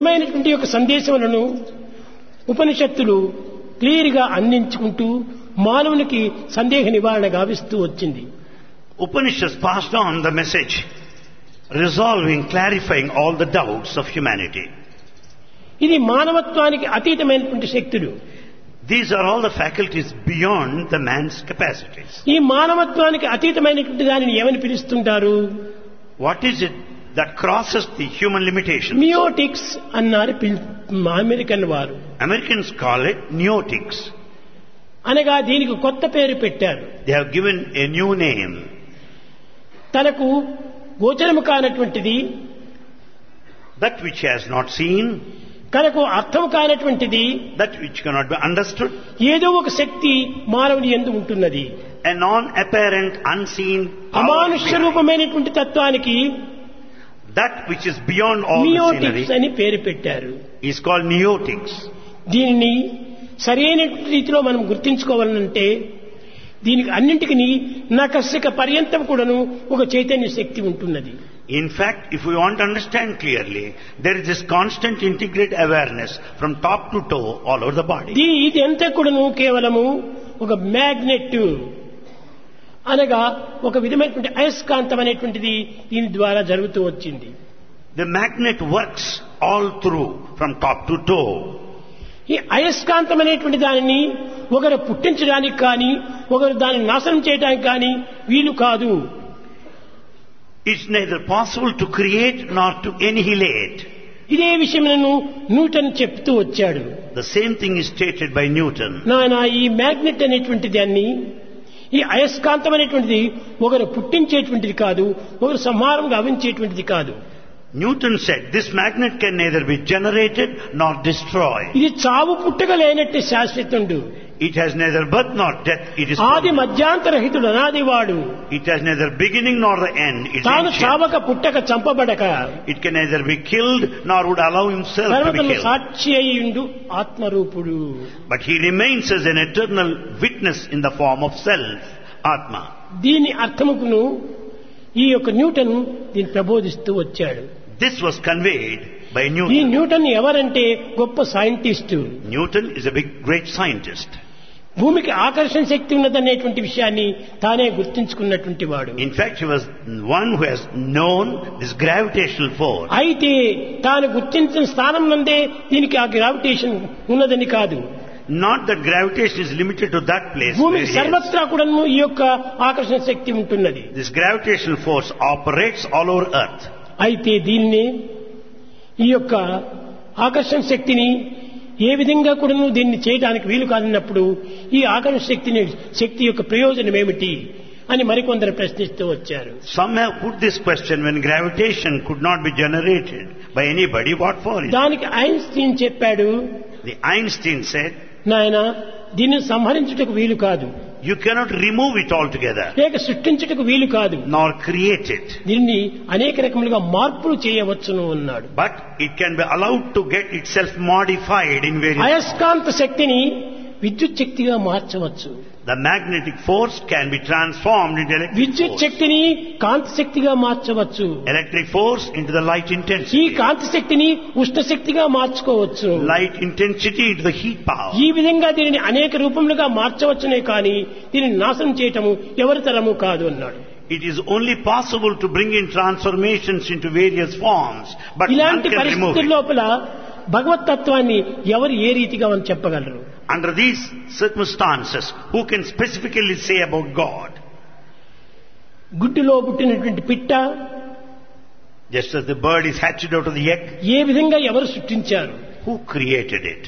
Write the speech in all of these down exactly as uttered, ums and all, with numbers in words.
మైనటువంటి యొక్క సందేశములను ఉపనిషత్తులు క్లియర్ గా అందించుకుంటూ మానవునికి సందేహ నివారణ గావిస్తూ వచ్చింది. Upanishads passed on the message, resolving, clarifying all the doubts of humanity. ఇది మానవత్వానికి అతీతమైనటువంటి శక్తులు. These are all the faculties beyond the man's capacities. ఈ మానవత్వానికి అతీతమైనటువంటి దానిని ఏమని పిలుస్తుంటారు? What is it that crosses the human limitations? మియోటిక్స్ అన్నారు అమెరికన్ వారు. Americans call it neotics. అనగా దీనికి కొత్త పేరు పెట్టారు. They have given a new name. తనకు గోచరము కానటువంటిది, That which has not seen, తనకు అర్థం కానటువంటిది, that which cannot be understood, ఏదో ఒక శక్తి మానవుని యందు ఉంటున్నది. a non-apparent, unseen power అమానుష్య behind. రూపమైనటువంటి తత్వానికి That which is beyond all the మియోటిక్స్ scenery అని పేరు పెట్టారు. is called neotics. దీనిని సరైన రీతిలో మనం గుర్తించుకోవాలంటే దీనికి అన్నింటికి నకసిక పర్యంతం కూడాను ఒక చైతన్య శక్తి ఉంటున్నది. In fact, if we want to understand clearly, there is this constant integrated awareness from top to toe all over the body. దీ ఇది అంతా కూడాను కేవలము ఒక మ్యాగ్నెట్ అనగా ఒక విధమైనటువంటి అయస్కాంతం అనేటువంటిది దీని ద్వారా జరుగుతూ వచ్చింది. The magnet works all through from top to toe. ఈ అయస్కాంతం అనేటువంటి దానిని ఒకరు పుట్టించడానికి కానీ ఒకరు దాన్ని నాశనం చేయడానికి కానీ వీలు కాదు. It's neither possible to create nor to annihilate. ఇదే విషయములను న్యూటన్ చెప్తూ వచ్చాడు. The same thing is stated by Newton. నాయన ఈ మ్యాగ్నెట్ అనేటువంటి దాన్ని, ఈ అయస్కాంతం అనేటువంటిది ఒకరు పుట్టించేటువంటిది కాదు, ఒకరు సంహారం గావించేటువంటిది కాదు. Newton said this magnet can neither be generated nor destroyed. ఇది చావు పుట్టక లేనట్టు శాశ్వతుండు. It has neither birth nor death. It is ఆది permanent. మధ్యాంతరహితుడు అనాదివాడు. It has neither beginning nor the end. It is తాను ancient. చావక పుట్టక చంపబడక It can neither be killed nor would allow himself to be సర్వతను killed. Sakshi అయ్యుండు ఆత్మరూపుడు. But he remains as an eternal witness in the form of self, Atma. దీని అర్థముకును ఈ యొక్క Newton దీన్ని ప్రబోధిస్తూ వచ్చాడు. This was conveyed by ఈ Newton. Newton ఎవరంటే గొప్ప scientist. Newton is a big, great scientist. భూమికి ఆకర్షణ శక్తి ఉన్నదనేటువంటి విషయాన్ని తానే గుర్తించుకున్నటువంటి వాడు. In fact, he was one who has known this gravitational force. అయితే తాను గుర్తించిన స్థానం నందే దీనికి ఆ గ్రావిటేషన్ ఉన్నదని కాదు. Not that gravitation is limited to that place. where భూమికి he is. సర్వత్రా కూడా ఈ యొక్క ఆకర్షణ శక్తి ఉంటున్నది. This gravitational force operates all over Earth. అయితే దీన్ని ఈ యొక్క ఆకర్షణ శక్తిని ఏ విధంగా కూడా దీన్ని చేయడానికి వీలు కాదన్నప్పుడు ఈ ఆకర్షణ శక్తిని శక్తి యొక్క ప్రయోజనం ఏమిటి అని మరికొందరు ప్రశ్నిస్తూ వచ్చారు. Some have put this question: when gravitation could not be generated by anybody, what for is it? దానికి ఐన్స్టీన్ చెప్పాడు, The Einstein said, నాయన దీన్ని సంహరించుటకు వీలు కాదు, you cannot remove it altogether, లేక సృష్టించుటకు వీలు కాదు, nor create it. దీన్ని అనేక రకములుగా మార్పులు చేయవచ్చును అన్నాడు. But it can be allowed to get itself modified in various. అయస్కాంత శక్తిని విద్యుత్ శక్తిగా మార్చవచ్చు. The magnetic force can be transformed into electric విద్యుత్ force. శక్తిని కాంతి శక్తిగా మార్చవచ్చు. Electric force into the light ఈ intensity. కాంతి శక్తిని ఉష్ణ శక్తిగా మార్చుకోవచ్చు. Light intensity into the heat power. ఈ విధంగా దీనిని అనేక రూపములుగా మార్చవచ్చునే కానీ దీనిని నాశనం చేయటము ఎవరి తరము కాదు అన్నాడు. It is only possible to bring in transformations into various forms, but none ఇలాంటి can remove పరిస్థితుల it. లోపల భగవత్ తత్వాన్ని ఎవరు ఏ రీతిగా అని చెప్పగలరు? Under these circumstances, who can specifically say about God? గుడ్డులో పుట్టినటువంటి పిట్ట Just as the bird is hatched out of the egg, ఏ విధంగా ఎవరు సృష్టించారు? who created it?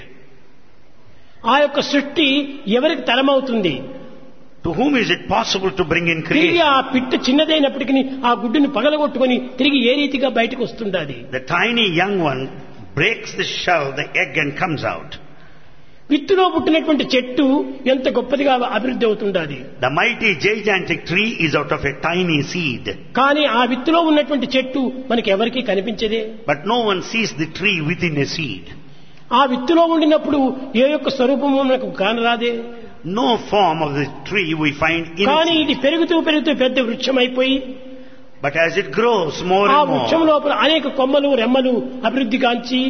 ఆ యొక్క సృష్టి ఎవరికి తరమవుతుంది? To whom is it possible to bring in తిరిగి creation? ఆ పిట్ట చిన్నదైనప్పటికీ ఆ గుడ్డుని పగలగొట్టుకొని తిరిగి ఏ రీతిగా బయటకు వస్తుండాది? The tiny young one breaks the shell, the egg, and comes out. విత్తులో పుట్టినటువంటి చెట్టు ఎంత గొప్పదిగా అభివృద్ధి అవుతుండాది. The mighty gigantic tree is out of a tiny seed. కానీ ఆ విత్తులో ఉన్నటువంటి చెట్టు మనకి ఎవరికీ కనిపించదే. But no one sees the tree within a seed. ఆ విత్తులో ఉండినప్పుడు ఏ యొక్క స్వరూపము మనకు కానరాదే. No form of the tree we find in కానీ it. ఇది పెరుగుతూ పెరుగుతూ పెద్ద వృక్షం అయిపోయి But as it grows more ఆ and వృక్షం more, లోపల అనేక కొమ్మలు రెమ్మలు అభివృద్ధి కాంచి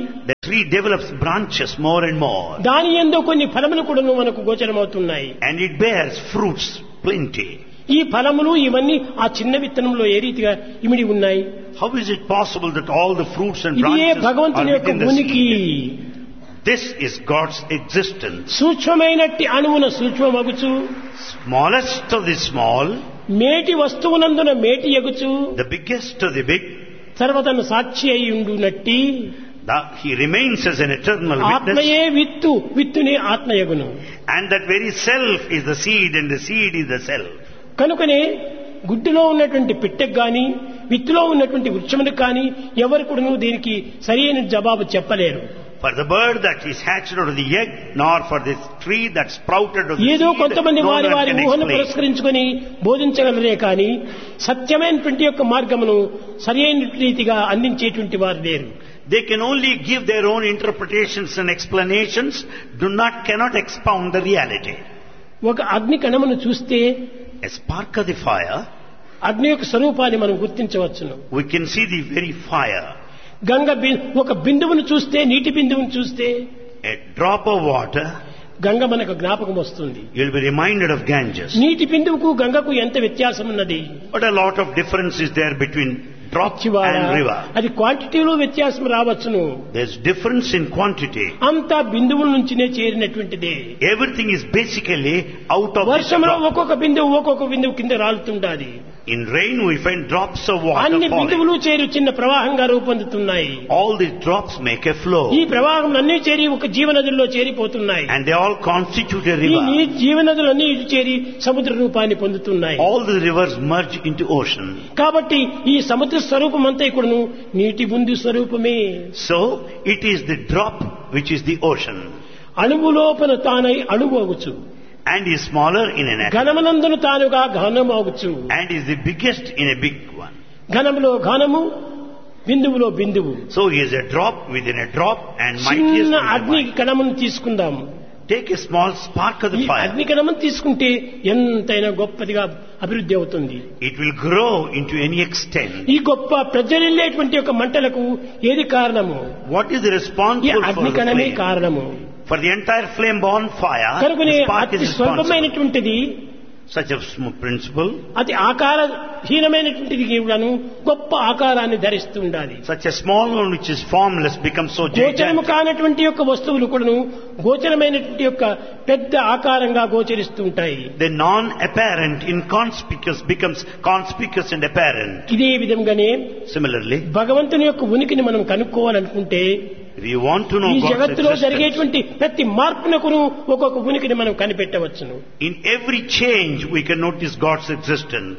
tree develops branches more and more. దాని యందు కొన్ని ఫలములు కూడా మనకు గోచరమవుతున్నాయి. And it bears fruits plenty. ఈ ఫలములు ఇవన్నీ ఆ చిన్న విత్తనంలో ఏ రీతిగా ఇమిడి ఉన్నాయి? How is it possible that all the fruits and ఇదే branches are భగవంతుని యొక్క within the ఉనికి. seed? This is God's existence. సూక్ష్మమైనట్టి అణువున సూక్ష్మమగుచు, Smallest of the small, మేటి వస్తువునందున మేటి ఎగుచు, the biggest of the big, సర్వతను సాక్షి అయి ఉండునట్టి the, he remains as an eternal witness. ఆత్మయే విత్తు, విత్తునే ఆత్మయగును. And that very self is the seed and the seed is the self. కనుకనే గుడ్డులో ఉన్నటువంటి పిట్టకు గాని విత్తులో ఉన్నటువంటి వృక్షమునికి కానీ ఎవరు కూడాను దీనికి సరైన జవాబు చెప్పలేరు. For the bird that is hatched out of the egg, nor for this tree that sprouted of the ఏదో seed, కొంతమంది no వారి one వారి can ఊహను explain. పురస్కరించుకొని బోధించగలరే కానీ సత్యమైనటువంటి యొక్క మార్గమును సరైన రీతిగా అందించేటువంటి వారు లేరు. They can only give their own interpretations and explanations, do not, cannot expound the reality. ఒక అగ్ని కణమును చూస్తే A spark of the fire, అగ్ని యొక్క స్వరూపాన్ని మనం గుర్తించవచ్చును. we can see the very fire. Ganga B- ఒక బిందువును చూస్తే, నీటి బిందువును చూస్తే A drop of water, Ganga మనకు జ్ఞాపకం వస్తుంది. you'll be reminded of Ganges. నీటి బిందువుకు గంగకు ఎంత వ్యత్యాసం ఉన్నది? But a lot of difference is there between drop చివార, and river. అది క్వాంటిటీలో వ్యత్యాసం రావచ్చును. There's difference in quantity. అంతా బిందువుల నుంచినే చేరినటువంటిదే. Everything is basically out of this వర్షంలో drop. ఒక్కొక్క బిందువు ఒక్కొక్క బిందువు కింద రాలుతుండాలి. In rain we find drops of water అన్ని falling. బిందువులు చేరి చిన్న ప్రవాహంగా రూపొందుతున్నాయి. All these drops make a flow. ఈ ప్రవాహం అన్ని చేరి ఒక జీవనదుల్లో చేరిపోతున్నాయి. And they all constitute a ఈ river. నీ జీవనదులన్నీ ఇటు చేరి సముద్ర రూపాన్ని పొందుతున్నాయి. All the rivers merge into ocean. కాబట్టి ఈ సముద్ర స్వరూపం అంతా కూడాను నీటి బిందు స్వరూపమే. So it is the drop which is the ocean. అణువు లోపల తానై అణువు అగుచు, And is smaller in an atom. ఘనమునందును తానుగా ఘనం అగుచు. And is the biggest in a big one. ఘనములో ఘనము, బిందువులో బిందువు. So he is a drop within a drop and mightiest చిన్న within a అగ్ని mighty. కణమును తీసుకుందాము. Take a small spark of ఈ the fire. అగ్ని కణమును తీసుకుంటే ఎంతైనా గొప్పదిగా అభివృద్ధి అవుతుంది. It will grow into any extent. ఈ గొప్ప ప్రజ్వలిల్లేటువంటి ఒక మంటలకు ఏది కారణము? What is the ఈ responsible for అగ్ని the కణమే flame? కారణము. For the entire flame born fire, కనుకనే the spark అతి is responsible. స్వల్పమైనటువంటిది, Such a sm- principle, అతి ఆకారహీనమైనటువంటిది కూడాను గొప్ప ఆకారాన్ని ధరిస్తూ ఉండాలి. such a small one which is formless becomes so గోచరము gigantic. కానటువంటి యొక్క వస్తువులు కూడాను గోచరమైనటువంటి యొక్క పెద్ద ఆకారంగా గోచరిస్తూ ఉంటాయి. The non-apparent, inconspicuous becomes conspicuous and apparent. ఇదే విధంగానే Similarly, భగవంతుని యొక్క ఉనికిని మనం కనుక్కోవాలనుకుంటే if you want to know ఈ God's జగత్తులో existence, జరిగేటువంటి ప్రతి మార్పునకును ఒక్కొక్క ఉనికిని మనం కనిపెట్టవచ్చును. in every change we can notice God's existence.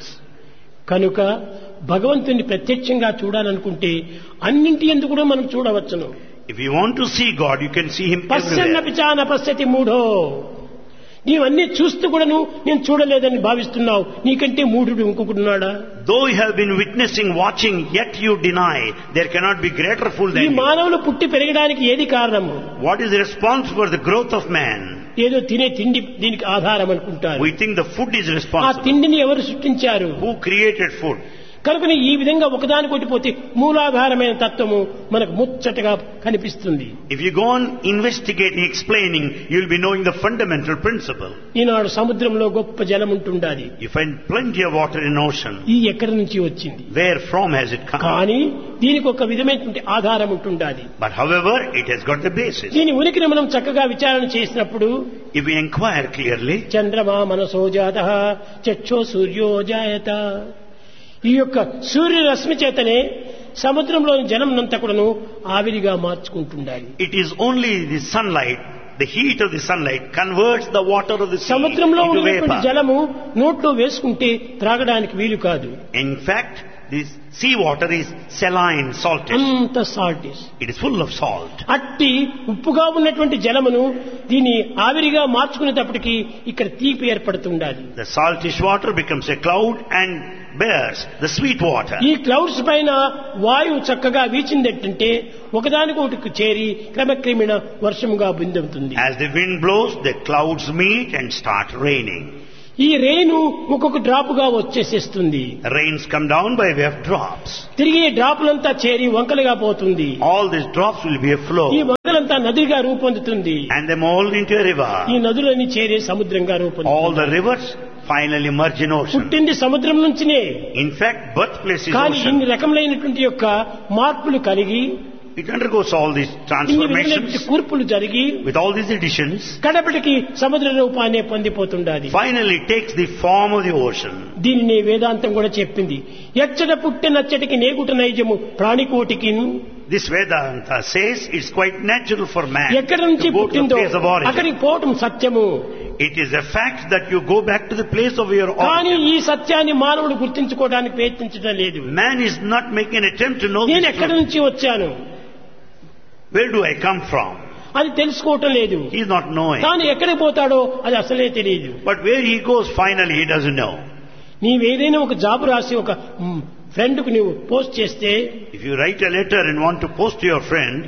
కనుక భగవంతుని ప్రత్యక్షంగా చూడాలనుకుంటే అన్నింటి ఎందుకు కూడా మనం చూడవచ్చును. If you want to see God, you can see Him పశ్యన్న everywhere. పిచాన పశ్యతి మూఢో, నీవన్నీ చూస్తూ కూడాను నేను చూడలేదని భావిస్తున్నావు, నీకంటే మూఢుడు ఇంకొకడున్నాడా? Though you have been witnessing, watching, yet you deny, there cannot be greater fool ఈ than you. మానవులు పుట్టి పెరగడానికి ఏది కారణము? What is the response for the growth of man? ఏదో తినే తిండి దీనికి ఆధారం అనుకుంటారు. We think the food is ఆ responsible. తిండిని ఎవరు సృష్టించారు? Who created food? కనుక ఈ విధంగా ఒకదాని కొట్టిపోతే మూలాధారమైన తత్వము మనకు ముచ్చటగా కనిపిస్తుంది. If you go on investigating, explaining, you will be knowing the fundamental principle. ఈనాడు సముద్రంలో గొప్ప జలం ఉంటుండాలి. You find plenty of water in ocean. ఈ ఎక్కడి నుంచి వచ్చింది? Where from has it come? కానీ దీనికి ఒక విధమైనటువంటి ఆధారం ఉంటుండాలి. But however, it has got the basis. దీని ఉనికిని మనం చక్కగా విచారణ చేసినప్పుడు If we inquire clearly, చంద్రమా మనసో జాతః చక్షో సూర్యో జాయత, ఈ యొక్క సూర్య రశ్మి చేతనే సముద్రంలోని జలమునంతా కూడాను ఆవిరిగా మార్చుకుంటుండాలి. it is only the sunlight, the heat of the sunlight converts the water of the sea సముద్రంలో into ఉన్నటువంటి vapor. జలము నోట్లో వేసుకుంటే త్రాగడానికి వీలు కాదు. In fact, this sea water is saline, salted. అంత salt. It is full of salt. అట్టి ఉప్పుగా ఉన్నటువంటి జలమును దీన్ని ఆవిరిగా మార్చుకునేటప్పటికి ఇక్కడ తీపి ఏర్పడుతుండాలి. The saltish water becomes a cloud and bears the sweet water. ఈ క్లౌడ్స్ పైన వాయువు చక్కగా వీచిందంటే ఒకదానికొకటి చేరి క్రమక్రమేణ వర్షముగా బిందుతుంది. As the wind blows, the clouds meet and start raining. ఈ రెయిన్ ఒక్కొక్క డ్రాప్ గా వచ్చేసేస్తుంది. Rains come down by way of drops. తిరిగి ఈ డ్రాపులంతా చేరి వంకలుగా పోతుంది. All these drops will be a flow. ఈ వంకలంతా నదిగా రూపొందుతుంది. And they mold into a river. ఈ నదులన్నీ చేరి సముద్రంగా రూపొందుతుంది. All the rivers finally merge in ocean. పుట్టింది సముద్రం నుంచినే. In fact, birthplace is కానీ ocean. ఇన్ని రకములైనటువంటి యొక్క మార్పులు కలిగి It undergoes all these ఇన్ని transformations విధమైనటువంటి కూర్పులు జరిగి with all these additions. కడపటికి సముద్ర రూపాన్ని పొందిపోతుండాది. Finally takes the form of the ocean. దీనిని వేదాంతం కూడా చెప్పింది. ఎచ్చట పుట్టినచ్చటికి నేగుట నైజము ప్రాణికోటికి. This Vedanta says it's quite natural for man ఎక్కడి నుంచి to go to the పుట్టిందో place of origin. అక్కడికి పోవటం సత్యము. It is a fact that you go back to the place of your కానీ origin. ఈ సత్యాన్ని మానవుడు గుర్తించుకోవడానికి ప్రయత్నించడం లేదు. Man is not making an attempt to know నేను this ఎక్కడి truth. నుంచి వచ్చాను, Where do I come from? అది తెలుసుకోవటం లేదు. He is not knowing. తాను ఎక్కడికి పోతాడో అది అసలే తెలియదు. But where he goes finally he doesn't know. నీవేదైనా ఒక జాబ్ రాసి ఒక ఫ్రెండ్ కు నువ్వు పోస్ట్ చేస్తే If you write a letter and want to post to your friend,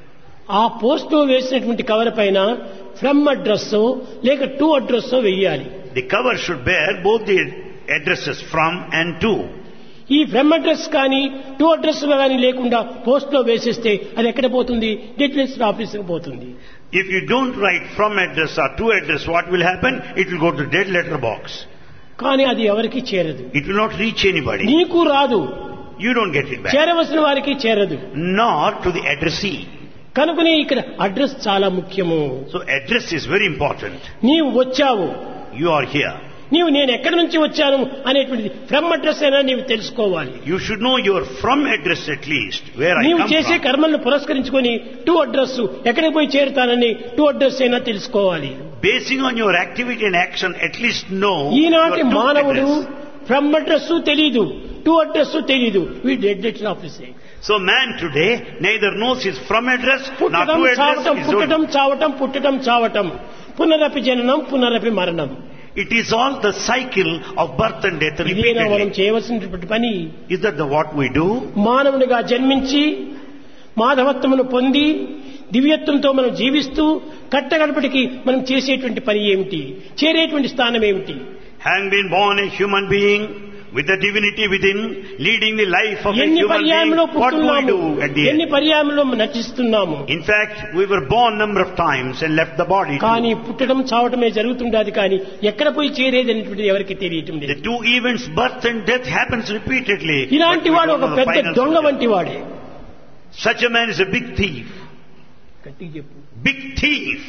ఆ పోస్ట్ లో వేసినటువంటి కవర్ పైన ఫ్రమ్ అడ్రస్ లేక టు అడ్రస్ వెయ్యాలి. the cover should bear both the addresses from and to. ఈ ఫ్రమ్ అడ్రస్ కానీ to address కానీ లేకుండా పోస్ట్ లో వేసేస్తే అది ఎక్కడ పోతుంది? డెడ్ లిస్ట్ ఆఫీసుకు పోతుంది. If you don't write from address or to address, what will happen? It will go to the dead letter box. కానీ అది ఎవరికి చేరదు. It will not reach anybody. నీకు రాదు, You don't get it back. చేరవలసిన వారికి చేరదు. Nor to the addressee. కనుకనే ఇక్కడ address చాలా ముఖ్యము. So address is very important. నీవు వచ్చావు, You are here. నీవు నేను ఎక్కడి నుంచి వచ్చాను అనేటువంటిది ఫ్రమ్ అడ్రస్ అయినా నీవు తెలుసుకోవాలి. You should know your from address at least, where I నీవు come చేసే from. కర్మలను పురస్కరించుకొని టు అడ్రస్ ఎక్కడికి పోయి చేరుతానని టు అడ్రస్ అయినా తెలుసుకోవాలి. Basing on your activity and action, at least know ఈనాటి your true మానవుడు address. ఫ్రమ్ అడ్రస్ తెలీదు, టు అడ్రస్ తెలీదు. We did letter ఆఫీసే. So man today neither knows his from address nor పుట్టడం to address. చావటం, his పుట్టడం own. చావటం, పుట్టడం చావటం, పునరపి జననం పునరపి మరణం. It is all the cycle of birth and death ఇదేనా మనం repeatedly. చేయవలసినటువంటి పని? Is that the what we do? మానవునిగా జన్మించి మాధవత్వమును పొంది దివ్యత్వంతో మనం జీవిస్తూ కట్టగడపటికి మనం చేసేటువంటి పని ఏమిటి? చేరేటువంటి స్థానం ఏమిటి? Having been born a human being with the divinity within, leading the life of a ఎన్ని human being, పర్యాయంలో what do we పుట్టున్నాము, do at the ఎన్ని end? పర్యాయంలో నటిస్తున్నాము. In fact, we were born number of times and left the body. కానీ పుట్టడం చావటమే జరుగుతుండదు. కానీ ఎక్కడ పోయి చేరేది అనేటువంటిది ఎవరికి తెలియటం The లేదు. two events, birth and death, happens repeatedly. ఇలాంటి but we వాడు don't ఒక know the పెద్ద final దొంగ solution. వంటి వాడే. Such a man is a big thief. గట్టిగా చెప్పు. Big thief.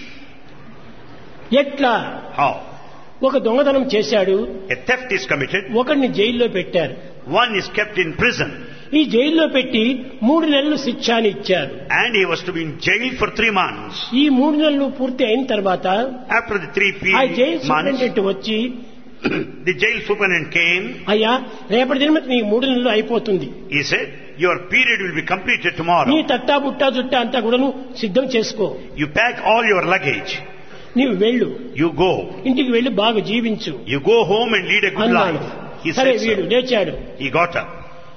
ఎట్లా? How? ఒక దొంగతనం చేశాడు, A theft is committed. ఒకడిని జైల్లో పెట్టారు. One is kept in prison. ఈ జైల్లో పెట్టి మూడు నెలలు శిక్ష అని ఇచ్చారు. And he was to be in jail for three months. ఈ మూడు నెలలు పూర్తి అయిన తర్వాత After the three ఆ జైలు months, సూపరింటెండెంట్ వచ్చి, the jail superintendent came. అయ్యా రేపటి దిన నీ మూడు నెలలు అయిపోతుంది, He said, your period will be completed tomorrow. నీ తట్టా బుట్టా జుట్టా అంతా కూడా సిద్ధం చేసుకో, You pack all your luggage. నీవు వెళ్ళు, You go. ఇంటికి వెళ్లి బాగా జీవించు You go home and lead a good అన్నాడు. life. He సరే said వీడు so. లేచాడు. He got up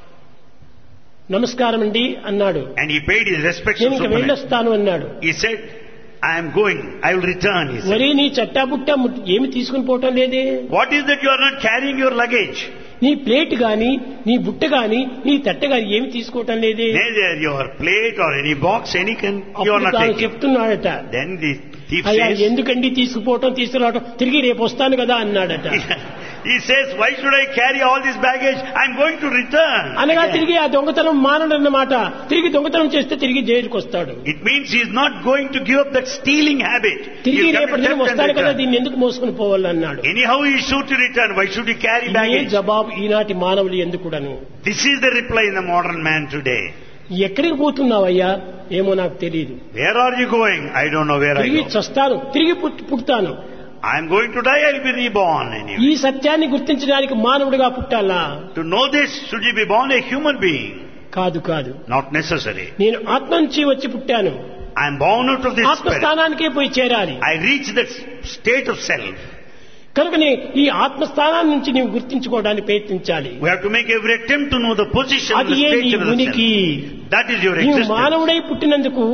నమస్కారం అండి అన్నాడు. and he paid his respects to నేను ఇంక superintendent. వెళ్ళొస్తాను అన్నాడు. He said, I am going. I will return. He said. ఒరే నీ చట్టా బుట్టా ముట్- ఏమి తీసుకుని పోవటం లేదే, What is that you are not carrying your luggage? నీ ప్లేట్ గాని నీ బుట్ట గాని నీ తట్ట గాని ఏమి తీసుకోవటం లేదే. Neither your plate or any box, any can you are అప్పుడు not తాను taking. చెప్తున్నాడట, Then the thief అయ్యా says, ఎందుకండి తీసుకుపోవటం తీసుకురావటం, తిరిగి రేపు వస్తాను కదా అన్నాడట. he says, why should I carry all this baggage? I am going to return. అనగా again. తిరిగి ఆ దొంగతనం మానడన్నమాట. తిరిగి దొంగతనం చేస్తే తిరిగి జైలుకి వస్తాడు. It means he is not going to give up that stealing habit. తిరిగి He will రేపటి దినం come and వస్తాడు కదా, return. దీన్ని ఎందుకు మోసుకుని పోవాలన్నాడు. Anyhow he is sure to return. Why should he carry ఇదే baggage? జవాబు ఈనాటి మానవులు ఎందుకుడను. This is the reply in the modern man today. ఎక్కడికి పోతున్నావయ్యా, ఏమో నాకు తెలియదు. Where are you going? I don't know where I తిరిగి go. చస్తాను, తిరిగి put- పుడతాను. I am going to die. I will be reborn anyway. ఈ సత్యాన్ని గుర్తించడానికి మానవుడిగా పుట్టాలా? To know this, should you be born a human being? కాదు కాదు. Not necessary. నేను ఆత్మ నుంచి వచ్చి పుట్టాను, I am born out of this spirit. ఆత్మస్థానానికే పోయి చేరాలి. I reach that state of self. కనుకనే ఈ ఆత్మస్థానాన్ని నుంచి నీవు గుర్తించుకోవడానికి ప్రయత్నించాలి. We have to make every attempt to know the position, అది the ఏ నీ state of the ఉనికి. self. That is your నీవు existence. మానవుడై పుట్టినందుకు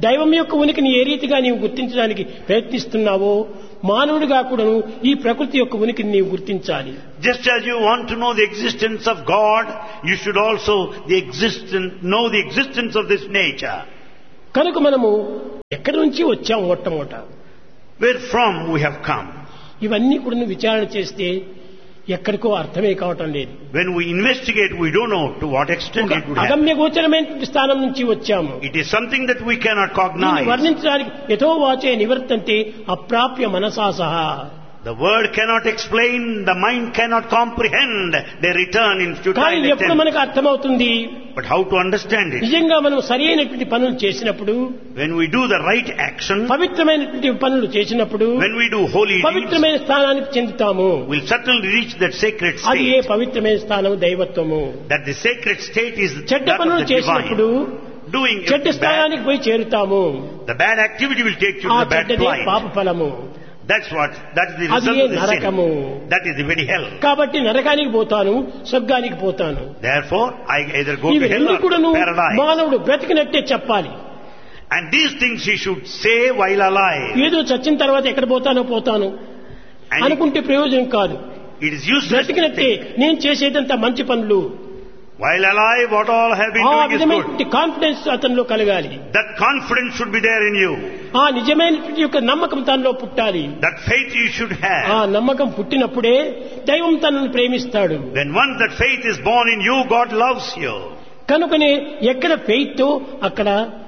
దైవం యొక్క ఉనికిని ఏ రీతిగా నీవు గుర్తించడానికి ప్రయత్నిస్తున్నావో మానవుడిగా కూడాను ఈ ప్రకృతి యొక్క ఉనికిని నీవు గుర్తించాలి. Just as you want to know the existence of God, you should also the existence, know the existence of this nature. కనుక మనము ఎక్కడి నుంచి వచ్చాము మొట్టమొదట, Where from we have come. ఇవన్నీ కూడా విచారణ చేస్తే ఎక్కడికో అర్థమే కావటం లేదు. When we investigate, we don't know to what extent it would happen. అగమ్య గోచరమైన స్థానం నుంచి వచ్చాము. It is something that we cannot దీన్ని cognize. వర్ణించడానికి యథో వాచే నివర్తంతే అప్రాప్య మనసా సహా. The word cannot explain, the mind cannot comprehend, they return in కానీ futile ఎప్పుడు attempt. మనకు అర్థమవుతుంది, But how to understand it? నిజంగా మనం సరి అయినటువంటి పనులు చేసినప్పుడు, When we do the right action, పవిత్రమైనటువంటి పనులు చేసినప్పుడు, when we do holy deeds, పవిత్రమైన స్థానానికి చెందుతాము. we'll certainly reach that sacred అది ఏ state. పవిత్రమైన స్థానం దైవత్వము. That the sacred state is చెడ్డ that of పనులు the చేసినప్పుడు divine. Doing చెడ్డ bad, స్థానానికి పోయి చేరుతాము. the bad activity will take you ఆ to the bad చెడ్డదే plight. పాప ఫలము. That's what, that is the అది result ఏ of the నరకము. sin. That is the very hell. కాబట్టి నరకానికి పోతాను, స్వర్గానికి పోతాను. Therefore, I either go to ఇవి hell రెండు or కూడాను paradise. మానవుడు బ్రతికినట్టే చెప్పాలి. And these things he should say while alive. ఏదో చచ్చిన తర్వాత ఎక్కడ పోతానో పోతాను And అనుకుంటే ప్రయోజనం కాదు. it is useless to బ్రతికినట్టే think. నేను చేసేదంతా మంచి పనులు, While alive, what all have been ఆ doing is good. విధమైనటువంటి కాన్ఫిడెన్స్ అతనిలో కలగాలి. That confidence should be there in you. ఆ నిజమైనటువంటి యొక్క నమ్మకం తనలో పుట్టాలి. That faith you should ఆ have. నమ్మకం పుట్టినప్పుడే దైవం తనను ప్రేమిస్తాడు. When once that faith is born in you, God loves you. కనుకనే ఎక్కడ ఫెయిత్ అక్కడ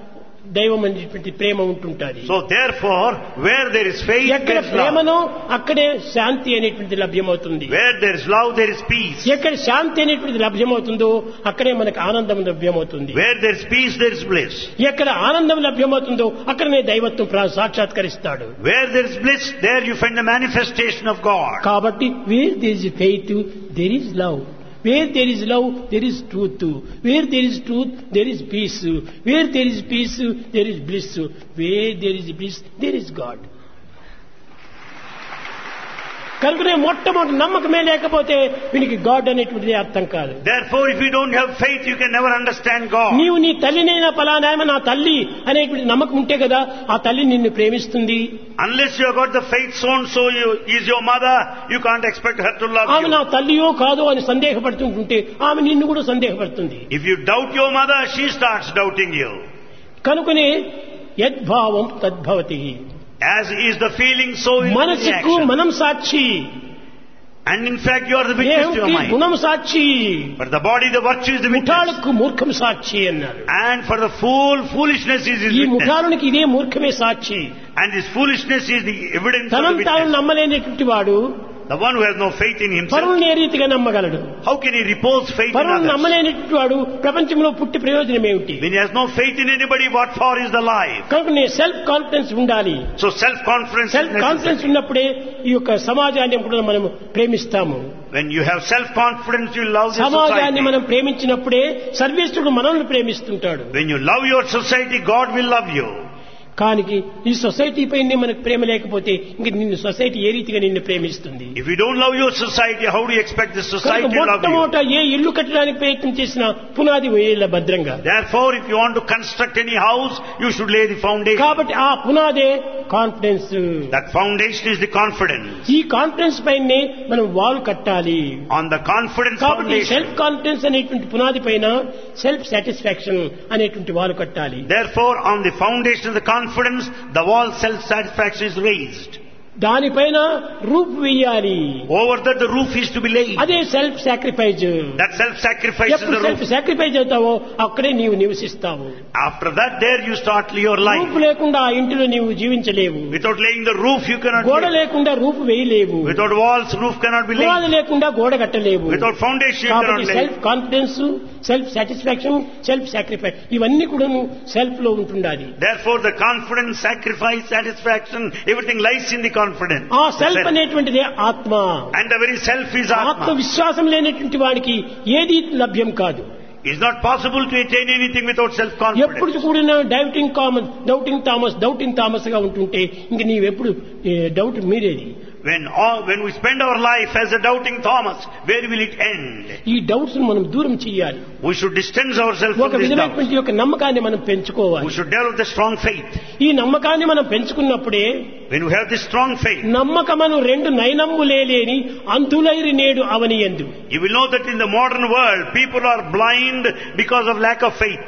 దైవం అనేటువంటి ప్రేమ ఉంటుంటుంది. So therefore, where there is faith, ఎక్కడ there is love. ప్రేమనో అక్కడే శాంతి అనేటువంటి లభ్యమవుతుంది. Where there is love, there is peace. ఎక్కడ శాంతి అనేటువంటి లభ్యమవుతుందో అక్కడే మనకు ఆనందం లభ్యమవుతుంది. Where there is peace, there is bliss. ఎక్కడ ఆనందం లభ్యమవుతుందో అక్కడనే దైవత్వం ప్రా- సాక్షాత్కరిస్తాడు. Where there is bliss, there you find the manifestation of God. కాబట్టి wear there is faith there is love, wear there is love there is truth, wear there is truth there is piece, wear there is piece there is bliss, wear there is bliss there is God. కనుకనే మొట్టమొదటి నమ్మకమే లేకపోతే వీనికి God అనేటువంటిది అర్థం కాదు. Therefore, if you don't have faith, you can never understand God. నీవు నీ తల్లినైనా ఫలానాయమ నా తల్లి అనేటువంటి నమ్మకం ఉంటే కదా ఆ తల్లి నిన్ను ప్రేమిస్తుంది. Unless you have got the faith, so and so you, is your mother, you can't expect her to love ఆమె నా you. తల్లియో కాదో అని సందేహపడుతుంటుంటే ఆమె నిన్ను కూడా సందేహపడుతుంది. If you doubt your mother, she starts doubting you. కనుకనే యద్భావం తద్భవతి. As is the feeling, so is the మనసుకు reaction. మనం సాక్షి, And in fact, you are the witness to your దేహంకి mind. గుణం సాక్షి, But the body, the virtue is the witness. ముఠాలకు మూర్ఖం సాక్షి అన్నారు. And for the fool, foolishness is his ఈ witness. ముఠాలనికి ఇదే మూర్ఖమే సాక్షి. And this foolishness is the evidence of the తనం తాను witness. నమ్మలేనటువంటి వాడు The one who has no faith in himself, పరువుని ఏ రీతిగా నమ్మగలడు? how can he repose faith in పరువుని others? నమ్మలేనటువంటి వాడు ప్రపంచంలో పుట్టి ప్రయోజనం ఏమిటి? When he has no faith in anybody, what for is the life? కనుక నీ సెల్ఫ్ కాన్ఫిడెన్స్ ఉండాలి. So self-confidence is self confidence necessary. ఉన్నప్పుడే ఈ యొక్క సమాజాన్ని కూడా మనం ప్రేమిస్తాము. When you have self-confidence, you love the సమాజాన్ని society. మనం ప్రేమించినప్పుడే సర్వేశ్వరుడు మనల్ని ప్రేమిస్తుంటాడు. When you love your society, God will love you. కానీ ఈ సొసైటీ పైన మనకు ప్రేమ లేకపోతే ఇంక నిన్ను సొసైటీ ఏ రీతిగా నిన్ను ప్రేమిస్తుంది? If you don't love your society, how do you expect the society to love you? మొట్టమొదట ఏ ఇల్లు కట్టడానికి ప్రయత్నం చేసినా పునాది వేయాలి భద్రంగా. Therefore, if you want to construct any house, you should lay the foundation. కాబట్టి ఆ పునాదే confidence. That foundation is the confidence. ఈ కాన్ఫిడెన్స్ పైనే మనం వాల్ కట్టాలి. On the confidence కాబట్టి foundation. సెల్ఫ్ కాన్ఫిడెన్స్ అనేటువంటి పునాది పైన సెల్ఫ్ సాటిస్ఫాక్షన్ అనేటువంటి వాల్ కట్టాలి. Therefore, on the foundation of the confidence, the wall self-satisfaction is raised. దానిపైన రూప్ వేయాలి. Over that, the roof is to be laid. అదే self sacrifice. That self-sacrifice is ఎప్పుడు the self roof. Sacrifice అవుతావో అక్కడే నీవు నివసిస్తావు. After that, there you start your life. రూపు లేకుండా ఆ ఇంటిలో నీవు జీవించలేవు. Without laying the roof, you cannot గోడ live. లేకుండా రూపు వేయలేవు. Without walls, roof cannot be పునాది laid. లేకుండా గోడ కట్టలేవు. Without foundation, you cannot కాబట్టి lay. Self confidence, self satisfaction, self sacrifice ఇవన్నీ కూడా సెల్ఫ్ లో ఉంటుండాలి. Therefore, the confidence, sacrifice, satisfaction, everything lies in the confidence. ఆ The సెల్ఫ్ self. అనేటువంటిదే ఆత్మ. And the very self is ఆత్మ Atma. విశ్వాసం లేనటువంటి వాడికి ఏది లభ్యం కాదు. It's not possible to attain anything without ఎప్పుడు self-confidence. కూడా doubting common doubting Thomas doubting Thomas గా ఉంటుంటే ఇంక నీవెప్పుడు doubt మీరేది. When all, when we spend our life as a doubting Thomas, where will it end? ఈ డౌట్స్ మనం దూరం చేయాలి. We should distance ourselves ఒక from this doubt. విధమైనటువంటి యొక్క నమ్మకాన్ని మనం పెంచుకోవాలి. We should develop the strong faith. ఈ నమ్మకాన్ని మనం పెంచుకున్నప్పుడే When we have this strong faith, నమ్మకమను రెండు నయనమ్ములేని అంతులైరి నేడు అవనియందు. you will know that in the modern world, people are blind because of lack of faith.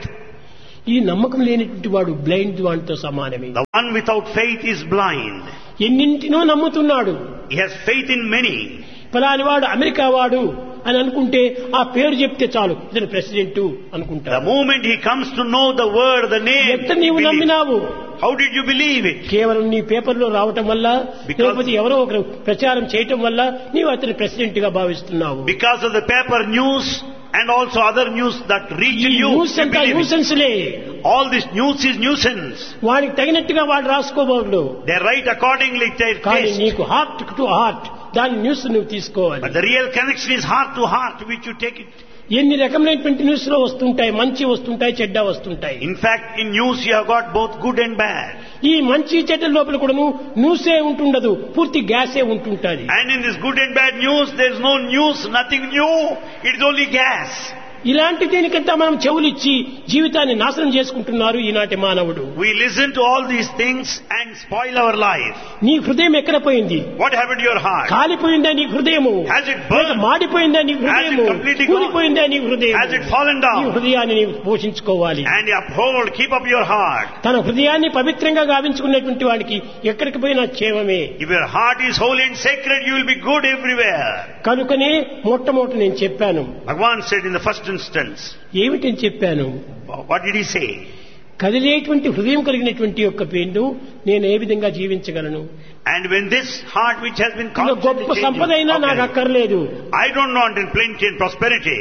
ఈ నమ్మకం లేనిటువంటి వాడు బ్లైండ్ వాడితో సమానమే. The one without faith is blind. ఎన్నింటినో నమ్ముతున్నాడు. He has faith in many. ఫలాని వాడు America వాడు అని అనుకుంటే ఆ పేరు చెప్తే చాలు ఇతను ప్రెసిడెంట్ The అనుకుంటాడు. moment he comes to know the word, the name, ఎంత నీవు believe. నమ్మినావు? How did you believe it? కేవలం నీ పేపర్లో రావటం వల్ల, Because- లేకపోతే ఎవరో ఒకరు ప్రచారం చేయటం వల్ల నీవు అతని ప్రెసిడెంట్ గా భావిస్తున్నావు. Because of the paper news and also other news that reach ఈ you. న్యూస్ you అంతా believe it. న్యూసెన్స్లే. All this news is nuisance. వాడికి తగినట్టుగా వాడు రాసుకోబోడు. They write accordingly to their కానీ taste. నీకు హార్ట్ టు హార్ట్ దాని news నువ్వు తీసుకోవాలి. But the real connection is heart to heart, which you take it. ఎన్ని రకమైనటువంటి న్యూస్ లో వస్తుంటాయి, మంచి వస్తుంటాయి, చెడ్డ వస్తుంటాయి. In fact, in news you have got both good and bad. ఈ మంచి చెడ్డ లోపల కూడా న్యూసే ఉంటుండదు, పూర్తి గ్యాసే ఉంటుంటది. And in this good and bad news, there is no news, nothing new. It is only gas. ఇలాంటి దీనికంతా మనం చెవులిచ్చి జీవితాన్ని నాశనం చేసుకుంటున్నారు ఈనాటి మానవుడు. We listen to all these things and spoil our life. నీ హృదయం ఎక్కడ పోయింది? What happened to your heart? కాలిపోయిందా నీ హృదయము? Has it burned? మాడిపోయిందా నీ హృదయము? Has it completely gone? కూలిపోయిందా నీ హృదయం? Has it fallen నీ down? హృదయాన్ని నీవు పోషించుకోవాలి. And uphold, keep up your heart. తన హృదయాన్ని పవిత్రంగా గావించుకున్నటువంటి వాడికి ఎక్కడికి పోయినా క్షేమమే. If your heart is holy and sacred, you will be good everywhere. కనుకనే మొట్టమొదటి నేను చెప్పాను. Bhagavan said in the first instance. ఏమిటని చెప్పాను? What did he say? కదిలేటువంటి హృదయం కలిగినటువంటి యొక్క పేరును నేను ఏ విధంగా జీవించగలను? And when this heart which has been ఇంకా constantly గొప్ప సంపద అయినా changing, నాకు okay, అక్కర్లేదు. I don't want in plenty and prosperity.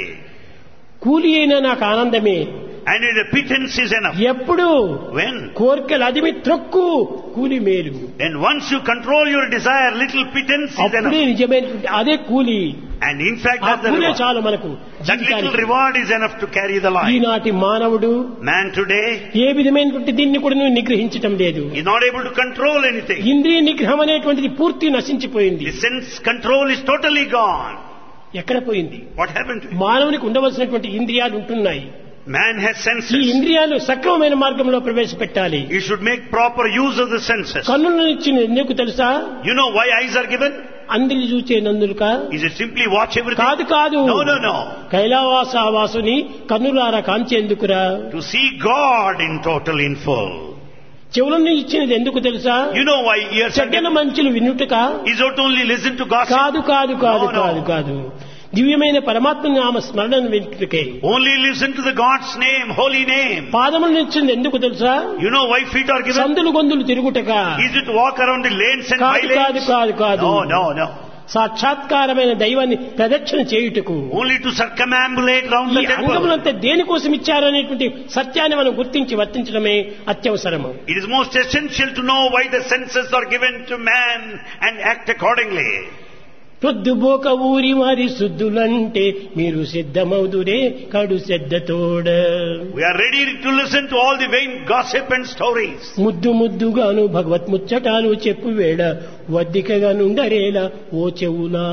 కూలి అయినా నాకు ఆనందమే. And the pittance is enough. ఎప్పుడు When? కోరికలు అదిమి త్రొక్కు కూలి మేలు. Then once you control your desire, little pittance is అప్పుడే enough. నిజమైనటువంటి అదే కూలి. And in fact, ఆ that's the కూలే reward. చాలు మనకు That little జీవితానికి. reward is enough to carry the life. ఈనాటి మానవుడు Man today ఏ విధమైనటువంటి దీన్ని కూడా నువ్వు నిగ్రహించటం లేదు. is not able to control anything. ఇంద్రియ నిగ్రహం అనేటువంటిది పూర్తి నశించిపోయింది. The sense control is totally gone. ఎక్కడ పోయింది? What happened to it? మానవునికి ఉండవలసినటువంటి ఇంద్రియాలు ఉంటున్నాయి. Man has ఈ senses. ఇంద్రియాలు సక్రమమైన మార్గంలో ప్రవేశపెట్టాలి. You should make proper use of the senses. కన్నులను ఇచ్చిన ఎందుకు తెలుసా? You know why eyes are given? అందరి చూచే నందులుక Is it simply watch everything? కాదు కాదు. No, no, no. కైలావాసావాసుని కన్నులారా కాంచేందుకురా. To see God in total, in full. చెవులను ఇచ్చినది ఎందుకు తెలుసా? You know why ears are చెడ్డల given? మంచులు వినుటక Is it only listen to gossip? కాదు కాదు కాదు No, no. కాదు కాదు దివ్యమైన పరమాత్మ నామ స్మరణను వినుటకే. Only listen to the God's name, holy name. పాదములను ఇచ్చింది ఎందుకు తెలుసా? You know why feet are given? సందులు గొంతులు తిరుగుటక. Is it to walk around the lanes and కాదు కాదు bylanes? కాదు కాదు. No, no, no. సాక్షాత్కారమైన దైవాన్ని ప్రదక్షిణ చేయుటకు. Only to circumambulate round ఈ the temple. అంగములంతా దేనికోసం ఇచ్చారనేటువంటి సత్యాన్ని మనం గుర్తించి వర్తించడమే అత్యవసరము. It is most essential to know why the senses are given to man and act accordingly. పొద్దుబోక ఊరి వారి శుద్ధులంటే మీరు సిద్ధమౌదురే కడు శ్రద్ధతోడ. We are ready to listen to all the vain gossip and stories. ముద్దు ముద్దుగాను భగవత్ ముచ్చటాలు చెప్పు వేళ వద్దికగా నుండరేలా ఓ చెవులా.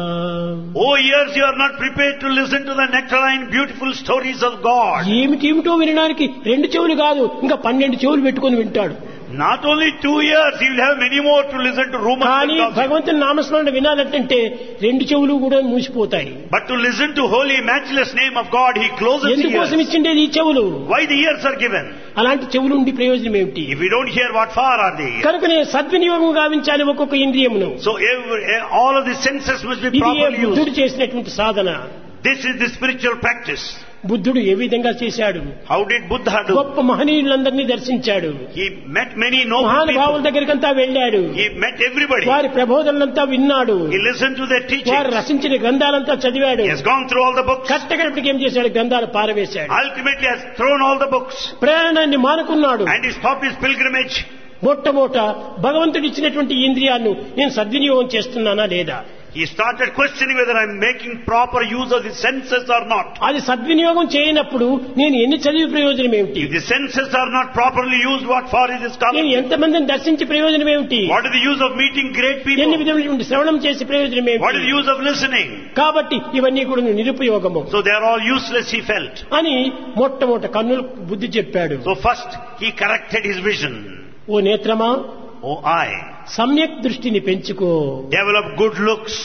Oh ears, you are not prepared to listen to the nectarine beautiful stories of God. ఏమిటేమిటో వినడానికి రెండు చెవులు కాదు ఇంకా పన్నెండు చెవులు పెట్టుకొని వింటాడు. Not only two ears, he will have many more to listen to rumors కానీ and gossip. భగవంతుని నామస్మరణ వినాలంటే రెండు చెవులు కూడా మూసిపోతాయి. But to listen to holy matchless name of God, he closes the ఎందుకోసం ears. ఇచ్చిండేది ఈ చెవులు? Why the ears are given? అలాంటి చెవులు ఉండి ప్రయోజనం ఏమిటి? If we don't hear, what for are they? కనుకనే సద్వినియోగం గావించాలి ఒక్కొక్క ఇంద్రియమును. So every, all of the senses must be ఇది properly బుద్ధుడు used. చేసినటువంటి సాధన. This is the spiritual practice. బుద్ధుడు ఏ విధంగా చేశాడు? How did Buddha do? గొప్ప మహనీయులందరినీ దర్శించాడు. He met many noble మహానుభావుల people. దగ్గరికంతా వెళ్ళాడు. He met everybody. వారి ప్రబోధనలంతా విన్నాడు. He listened to their వారు teachings. రచించిన గ్రంథాలంతా చదివాడు. He has gone through all the books. కట్టకడపటికి ఏం చేశాడు? గ్రంథాలు పారవేశాడు. Ultimately has thrown all the books. ప్రయాణాన్ని మానుకున్నాడు. And he stopped his pilgrimage. మొట్టమొదట భగవంతుడు ఇచ్చినటువంటి ఇంద్రియాలను నేను సద్వినియోగం చేస్తున్నానా లేదా? He started questioning whether I am making proper use of the senses or not. అది సద్వినియోగం చేయనప్పుడు నేను ఎన్ని చదివి ప్రయోజనం ఏమిటి? If the senses are not properly used, what for is this నేను scholarship? ఎంతమందిని దర్శించి ప్రయోజనం ఏమిటి? What is the use of meeting great ఎన్ని people? విధములైన శ్రవణం చేసి ప్రయోజనం What is ఏమిటి? the use of listening? కాబట్టి ఇవన్నీ కూడా నిరుపయోగము So they are all useless, he felt. అని మొట్టమొదట కన్నులు బుద్ధి చెప్పాడు. So first he corrected his vision. Oh నేత్రమా, Oh eye, సమ్యక్ దృష్టిని పెంచుకో. develop good looks.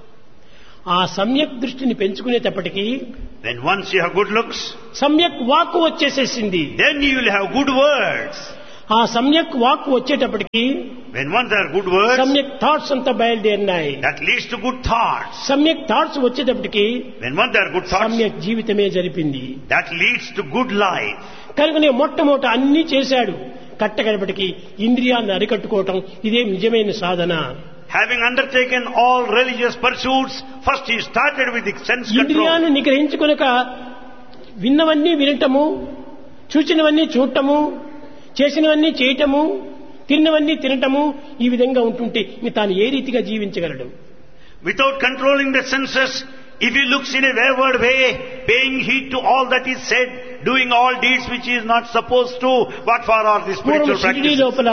ఆ సమ్యక్ దృష్టిని పెంచుకునేటప్పటికీ When once you have good looks, సమ్యక్ వాక్కు వచ్చేసేసింది. then you will have good words. ఆ సమ్యక్ వాక్కు వచ్చేటప్పటికి When once there are good words, సమ్యక్ థాట్స్ అంతా బయలుదేరినాయి. that leads to good thoughts. సమ్యక్ థాట్స్ వచ్చేటప్పటికి When once there are good thoughts, సమ్యక్ జీవితమే జరిపింది. that leads to good life. కనుకనే మొట్టమొదట అన్ని చేశాడు. కట్టగడపటికి ఇంద్రియాలను అరికట్టుకోవటం ఇదే నిజమైన సాధన. Having undertaken all religious pursuits, first he started with the sense control. ఇంద్రియాలను నిగ్రహించుకొనక విన్నవన్నీ వినటము, చూచినవన్నీ చూడటము, చేసినవన్నీ చేయటము, తిన్నవన్నీ తినటము, ఈ విధంగా ఉంటుంటే ఇంక తాను ఏ రీతిగా జీవించగలడు? Without controlling the senses, if he looks in a wayward way, paying heed to all that is said, doing all deeds which he is not supposed to, what for are the పూర్వం spiritual Shirdi practices? లోపల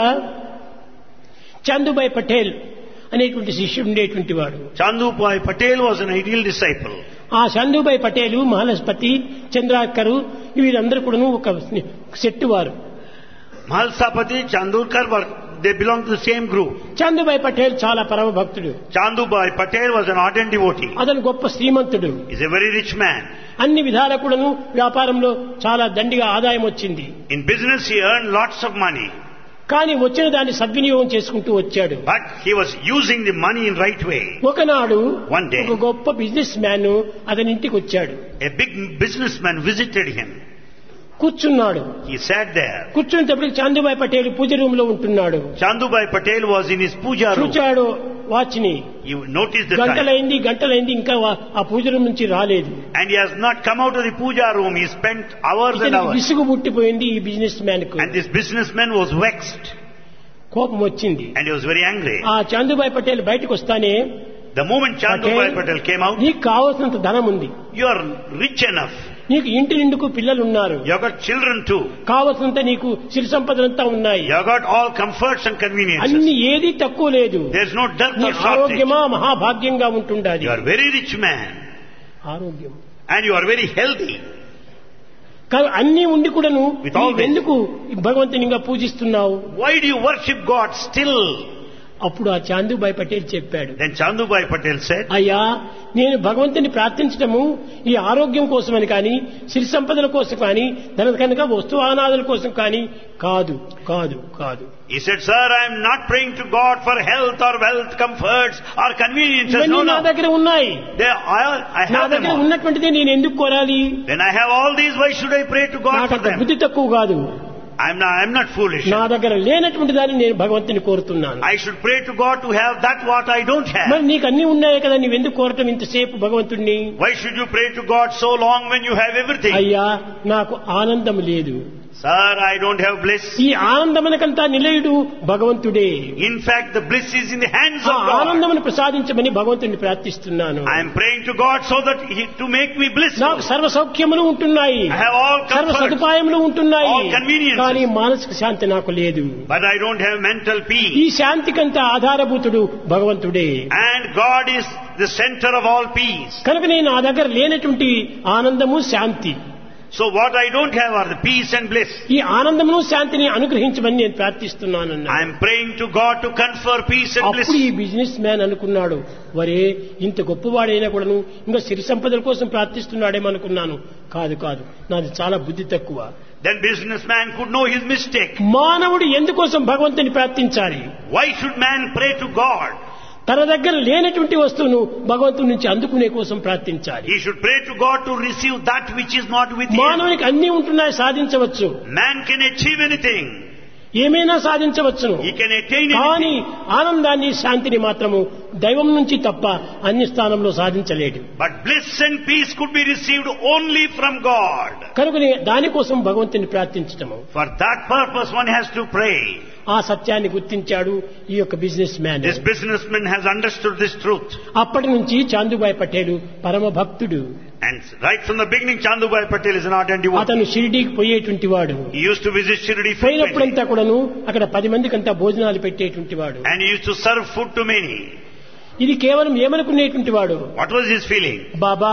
చందుబాయ్ పటేల్ అనేటువంటి శిష్యుడు ఉండేటువంటి వాడు. Chandubhai Patel was an ideal disciple. ఆ చందుబాయ్ పటేలు, మహాలస్పతి, చంద్రాకరు వీరందరూ కూడా ఒక సెట్టు వారు. Mahalsapati, Chandurkar were, they belonged to the same group. Chandubhai Patel చాలా పరమ భక్తుడు. Chandubhai Patel was an ardent devotee. అతను గొప్ప శ్రీమంతుడు. He is a very rich man. అన్ని విధాల కూడాను వ్యాపారంలో చాలా దండిగా ఆదాయం వచ్చింది. In business he earned lots of money. కానీ వచ్చిన దాన్ని సద్వినియోగం చేసుకుంటూ వచ్చాడు. But he was using the money in right way. ఒకనాడు One day, ఒక గొప్ప బిజినెస్ మ్యాన్ అతని ఇంటికి వచ్చాడు. a big businessman visited him. కూర్చున్నాడు. He sat there. కూర్చునేటప్పటికి Chandubhai Patel puja room లో ఉంటున్నాడు. Chandubhai Patel was in his puja room. చూచాడు వాచ్ని. You noticed the time. గంటలైంది గంటలైంది ఇంకా వా- ఆ పూజ రూమ్ నుంచి రాలేదు. And he has not come out of the puja room. He spent hours and ఇతనికి hours. విసుగు పుట్టిపోయింది ఈ బిజినెస్ మ్యాన్ కు. And this businessman was vexed. కోపం వచ్చింది. And he was very angry. ఆ చందుబాయ్ పటేల్ బయటకు వస్తానే, The moment Chandubhai Patel, Patel came out, నీకు కావాల్సినంత ధనం ఉంది, you are rich enough. నీకు ఇంటి నిండుకు పిల్లలు ఉన్నారు, You have got children too. కావలసినంత నీకు సిరి సంపదలంతా ఉన్నాయి, You have got all comforts and conveniences. అన్ని ఏది తక్కువ లేదు, There is no dearth నీ or shortage. ఆరోగ్యమా మహాభాగ్యంగా ఉంటుండాలి. You are very rich man. ఆరోగ్యం And you are very healthy. కానీ అన్ని ఉండి కూడాను With all this. ఎందుకు భగవంతుని ఇంకా పూజిస్తున్నావు? Why do you worship God still? అప్పుడు ఆ చాందుబాయ్ పటేల్ చెప్పాడు, Then Chandubhai Patel said, అయ్యా నేను భగవంతుని ప్రార్థించడము ఈ ఆరోగ్యం కోసమని కానీ సిరి సంపదల కోసం కానీ ధన కనుక వస్తువానాదుల కోసం కానీ కాదు కాదు కాదు. He said, Sir, I am not praying to God for health or wealth, comforts or conveniences. ఇవన్నీ No, నా no. దగ్గర ఉన్నాయి. They, I, I నా have them దగ్గర all. ఉన్నటువంటిదే నేను ఎందుకు కోరాలి? When I have all these, why should I pray to God నాకు for అంత them? బుద్ధి తక్కువ కాదు. I am not, I am not foolish. నా దగ్గర లేనటువంటి దాన్ని నేను భగవంతుని కోరుతున్నాను. I should pray to God to have that what I don't have. మరి నీకు అన్ని ఉన్నాయి కదా, నీవు ఎందుకు కోరటం ఇంతసేపు భగవంతుణ్ణి? Why should you pray to God so long when you have everything? అయ్యా నాకు ఆనందం లేదు. Sir, I don't have bliss. ఈ ఆనందమునకంతా నిలయుడు భగవంతుడే. In fact, the bliss is in the hands ఆ of God. ఆనందమును ప్రసాదించమని భగవంతుని ప్రార్థిస్తున్నాను. I am praying to God so that He, to make me blissful. నాకు సర్వ సౌఖ్యములు ఉంటున్నాయి, I have all సర్వ comfort, సదుపాయములు ఉంటున్నాయి, all conveniences. కానీ మానసిక శాంతి నాకు లేదు. but I don't have mental ఈ peace. శాంతికంతా ఆధారభూతుడు భగవంతుడే. And God is the center of all peace. కనుక నేను నా దగ్గర లేనటువంటి ఆనందము శాంతి, So what I don't have are the peace and bliss. ఈ ఆనందమును శాంతిని అనుగ్రహించమని నేను ప్రార్థిస్తున్నాను. I am praying to God to confer peace and bliss. అప్పుడు ఈ బిజినెస్ మ్యాన్ అనుకున్నాడు, వరే ఇంత గొప్పవాడైనా కూడాను ఇంకా సిరి సంపదల కోసం ప్రార్థిస్తున్నాడేమనుకున్నాను. కాదు కాదు, నాది చాలా బుద్ధి తక్కువ. Then businessman could know his mistake. మానవుడు ఎందుకోసం భగవంతుని ప్రార్థించాలి? Why should man pray to God? తన దగ్గర లేనటువంటి వస్తువును భగవంతుడి నుంచి అందుకునే కోసం ప్రార్థించాలి. He should pray to God to receive that which is not with him. మానవునికి అన్ని ఉంటున్నాయి, సాధించవచ్చు. Man can achieve anything. ఏమైనా సాధించవచ్చును. He can attain కానీ anything. ఆనందాన్ని శాంతిని మాత్రము దైవం నుంచి తప్ప అన్ని స్థానంలో సాధించలేడు. But bliss and peace could be received only from God. కనుకనే దానికోసం భగవంతుని ప్రార్థించటము. For that purpose one has to pray. ఆ సత్యాన్ని గుర్తించాడు ఈ యొక్క business man. This businessman has understood this truth. అప్పటి నుంచి చాందుబాయ్ పటేల్ పరమ భక్తుడు. And right from the beginning, Chandubhai Patel is an ardent devotee. అతను షిరిడీకి పోయేటువంటి వాడు. He used to visit Shirdi పోయినప్పుడంతా frequently. కూడాను అక్కడ పది మందికంతా భోజనాలు పెట్టేటువంటి వాడు. And he used to serve food to many. ఇది కేవలం ఏమనుకునేటువంటి వాడు, What was his feeling? బాబా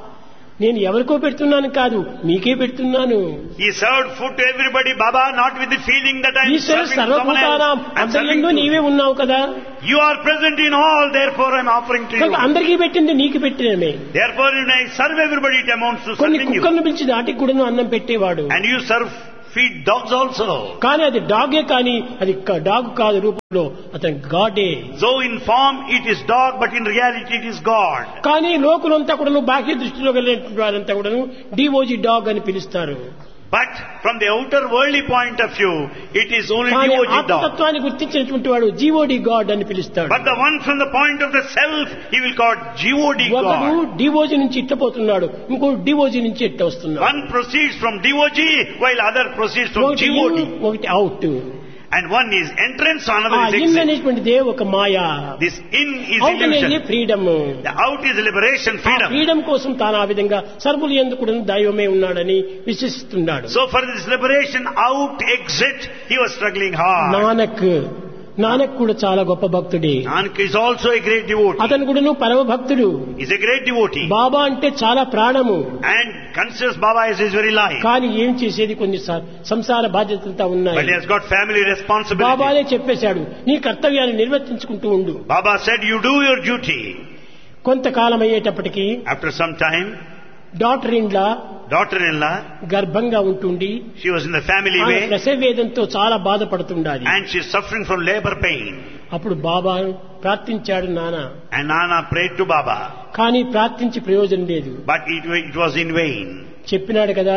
నేను ఎవరికో పెడుతున్నాను కాదు, మీకే పెడుతున్నాను. He served food to everybody, Baba, not with the feeling that I am Eshwara serving someone సర్వభూతానాం else. I am serving అంతర్యందు to నీవే ఉన్నావు కదా, you are present in all, therefore I am offering to కనుక you. అందరికీ పెట్టింది నీకు పెట్టినమే. Therefore when I serve everybody, it amounts to కొన్ని serving you. కుక్కలను పిలిచి దాటికి కూడాను అన్నం పెట్టేవాడు. And you serve, feed dogs also. కానీ అది డాగే, కానీ అది డాగ్ కాదు, రూపంలో అతని గాడే. So in form it is dog, but in reality it is God. కానీ లోకులంతా కూడాను బాహ్య దృష్టిలో కలిగినటువంటి వారంతా కూడాను డివోజీ డాగ్ అని పిలుస్తారు. But from the outer worldly point of view, it is only కానీ devoted dog. ఆత్మతత్వాన్ని గుర్తించినటువంటి వాడు జీవోడి గాడ్ అని పిలుస్తాడు. But the one from the point of the self, he will call G O D ఒకడు God. డివోజీ నుంచి ఇట్ట పోతున్నాడు, ఇంకో డివోజీ నుంచి ఇట్ట వస్తున్నాడు. One proceeds from D O G, while other proceeds from ఒకటి G O D. ఇన్, ఒకటి out. And one is entrance, ఆ another is ఇన్ exit. అనేటువంటిదే ఒక మాయా. This in is అవుట్ అనేది illusion. Freedom. The out is liberation, freedom. Freedom కోసం తాను ఆ విధంగా సర్వులు ఎందుకు దైవమే ఉన్నాడని విశ్వసిస్తున్నాడు. So for this liberation, out, exit, he was struggling hard. Nanak Nanak కూడా చాలా గొప్ప భక్తుడే. Nanak is also a great devotee. అతను కూడాను పరమ భక్తుడు. He's a great devotee. బాబా అంటే చాలా ప్రాణము. And considers Baba as his very life. కానీ ఏం చేసేది, కొన్ని స- సంసార బాధ్యతలంతా But he ఉన్నాయి. has got family responsibility. బాబానే చెప్పేశాడు, నీ కర్తవ్యాన్ని నిర్వర్తించుకుంటూ ఉండు. Baba said, you do your duty. కొంతకాలం అయ్యేటప్పటికి After some time, doctor ఇండ్లా daughter-in-law, గర్భంగా ఉంటుండి she was in the family ఆమె way, ప్రసవ వేదంతో చాలా బాధపడుతుండాలి. and she is suffering from labor pain. అప్పుడు బాబా ప్రార్థించాడు నాన్న. And Nana prayed to Baba, కానీ ప్రార్థించి ప్రయోజనం లేదు. but it, wa- it was in vain. చెప్పినాడు కదా,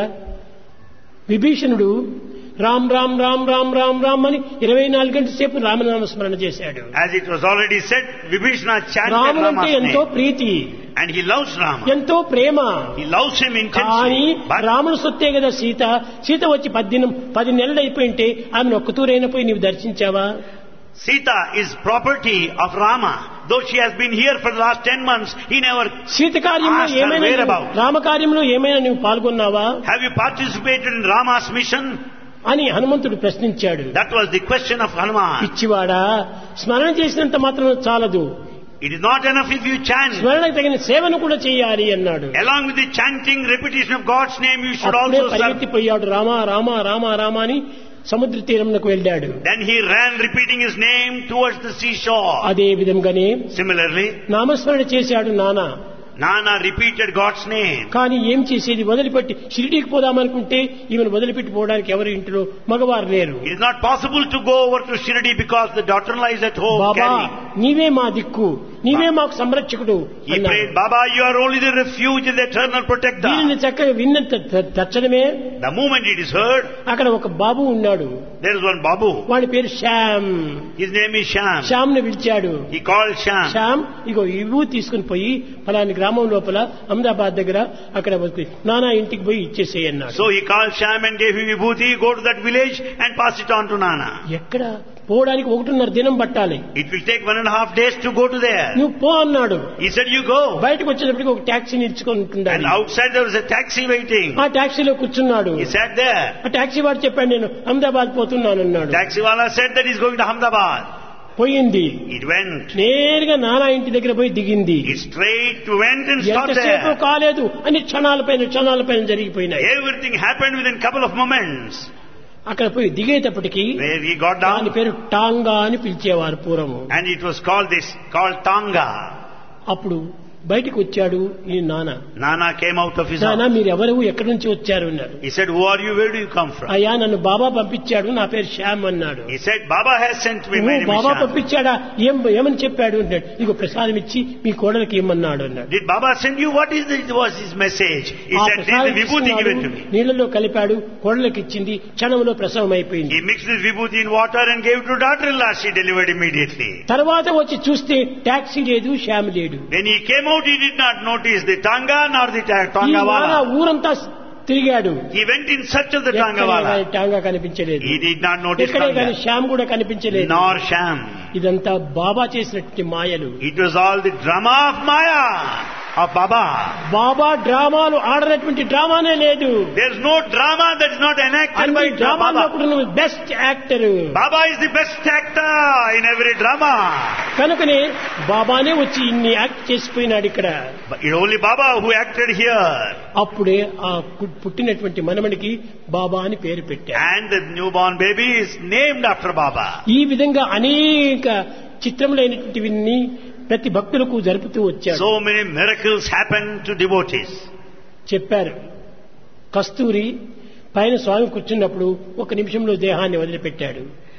విభీషణుడు రామ్ రామ్ రామ్ రామ్ రామ్ రామ్ అని ఇరవై నాలుగు గంటల సేపు రామనామ స్మరణ చేశాడు. As it was already said, Vibhishana chanted రాముడంటే Rama's ఎంతో name. Preethi, And he loves Rama. ఎంతో ప్రేమ. He loves him కానీ intensely. But రాముడు సొత్తే కదా సీత. సీత వచ్చి పద్దెనం పది నెలలు అయిపోయింటే ఆమెను ఒక్క తూరైనా పోయి నీవు దర్శించావా? Sita is property of Rama. Though she has been here for the last ten months, he never Sita కార్యంలో asked her ఏమైనా whereabouts. రామ కార్యంలో ఏమైనా నువ్వు పాల్గొన్నావా Have you participated in Rama's mission? అని హనుమంతుడు ప్రశ్నించాడు. That was the question of Hanuman. పిచ్చివాడా, స్మరణ చేసినంత మాత్రం చాలదు, It is not enough if you chant. స్మరణకు తగిన సేవను కూడా చేయాలి అన్నాడు. Along with the chanting, repetition of God's name, you should అప్పుడే also serve. పరిగెత్తిపోయాడు, రామ రామ రామ రామ అని సముద్ర తీరంకు వెళ్ళాడు. Then he ran repeating his name towards the seashore. అదే విధంగానే Similarly, నామస్మరణ చేశాడు నాన్న. Nana repeated God's name. కానీ ఏం చేసేది, వదిలిపెట్టి షిరిడీకి పోదామనుకుంటే ఈమెను వదిలిపెట్టి పోవడానికి ఎవరి ఇంటిలో మగవారు లేరు. It is not possible to go over to Shirdi because the daughter-in-law is at home Baba carrying. నీవే మా దిక్కు, నీవే మాకు సంరక్షకుడు He అన్నాడు. prayed, Baba, you are only the refuge and the eternal protector. దీనిని చక్కగా విన్నంత త- తక్షణమే The moment it is heard, అక్కడ ఒక బాబు ఉన్నాడు. there is one Babu. వాడి పేరు Shyam. His name is Sham. Shyam ని పిలిచాడు. He called Sham. శ్యామ్ ఇగో ఇవ్వు తీసుకుని పోయి ఫలాని గ్రామం లోపల అహ్మదాబాద్ దగ్గర అక్కడ వచ్చి నానా ఇంటికి పోయి ఇచ్చేసేయి అన్నాడు. So he called Sham and gave him vibhuti, go to that village and pass it on to Nana. ఎక్కడ పోవడానికి ఒకటిన్నర దినం పట్టాలి. It will take one and a half days to go to there. నువ్వు పో అన్నాడు. He said, you go. బయటకు వచ్చేటప్పటికి ఒక టాక్సీని ఇచ్చుకొని And ఉంటుండాలి. outside there was a taxi waiting. ఆ టాక్సీలో కూర్చున్నాడు. He sat there. ఆ టాక్సీ వాడు చెప్పాడు, నేను అహ్మదాబాద్ పోతున్నాను అన్నాడు. Taxi wala said that he's going to Ahmedabad. పోయింది. It went. నేరుగా నానా ఇంటి దగ్గర పోయి దిగింది. He straight went and stopped ఎంతసేపు there. కాలేదు అని క్షణాలపైన క్షణాలపైన జరిగిపోయినాయి. Everything happened within a couple of moments. అక్కడ పోయి దిగేటప్పటికి Where he got దాని down, పేరు టాంగా అని పిలిచేవారు పూర్వము. and it was called this, called Tanga. అప్పుడు బయటికి వచ్చాడు ఈ నాన్న. Nana came out of his నాన్న house. మీరు ఎవరు, ఎక్కడి నుంచి వచ్చారు అన్నారు. He said, who are you? Where do you come from? అయ్యా నన్ను బాబా పంపించాడు, నా పేరు శ్యామ్ అన్నాడు. He said, Baba has sent me. My name is Baba Shyam. పంపించాడా, ఏం ఏమని చెప్పాడు అన్నాడు. ఇక ప్రసాదం ఇచ్చి మీ కోడలికి ఇమ్మన్నాడు అన్నాడు. Did Baba send you? What is the, was his message? He ఆ said, this ప్రసాదం is the vibhuti given to me. నీళ్ళలో కలిపాడు, కోడలికి ఇచ్చింది, క్షణంలో ప్రసవం అయిపోయింది. He mixed this vibhuti in water and gave to daughter-in-law. She delivered immediately. తర్వాత వచ్చి చూస్తే టాక్సీ లేదు, శ్యామ్ లేడు. When he came out, he did not notice the Tanga nor the ta- ఈ Tanga నాన్న wala. ఊరంతా తిరిగాడు. He went in search of the ఎక్కడే Tanga wala. కానీ టాంగా కనిపించలేదు. He did not notice ఎక్కడే కానీ Tanga. శ్యామ్ కూడా కనిపించలేదు. Nor Sham. ఇదంతా బాబా చేసినటువంటి మాయలు. It was all the drama of Maya, of Baba. బాబా డ్రామాలు ఆడనటువంటి డ్రామానే లేదు. There's no drama that is not enacted అన్ని by డ్రామాల్లో Baba. కూడా నువ్వు best actor. Baba is the best actor in every drama. కనుకనే బాబానే వచ్చి ఇన్ని యాక్ట్ చేసిపోయినాడు ఇక్కడ. But it's only Baba who acted here. అప్పుడే ఆ పు- పుట్టినటువంటి మనమడికి బాబా అని పేరు పెట్టారు. And the newborn baby is named after Baba. ఈ విధంగా అనేక చిత్రములైనటువంటివన్నీ ప్రతి భక్తులకు జరుపుతూ వచ్చారు. So many miracles happen to devotees. చెప్పారు కస్తూరి పైన స్వామి కూర్చున్నప్పుడు ఒక నిమిషంలో దేహాన్ని వదిలిపెట్టాడు.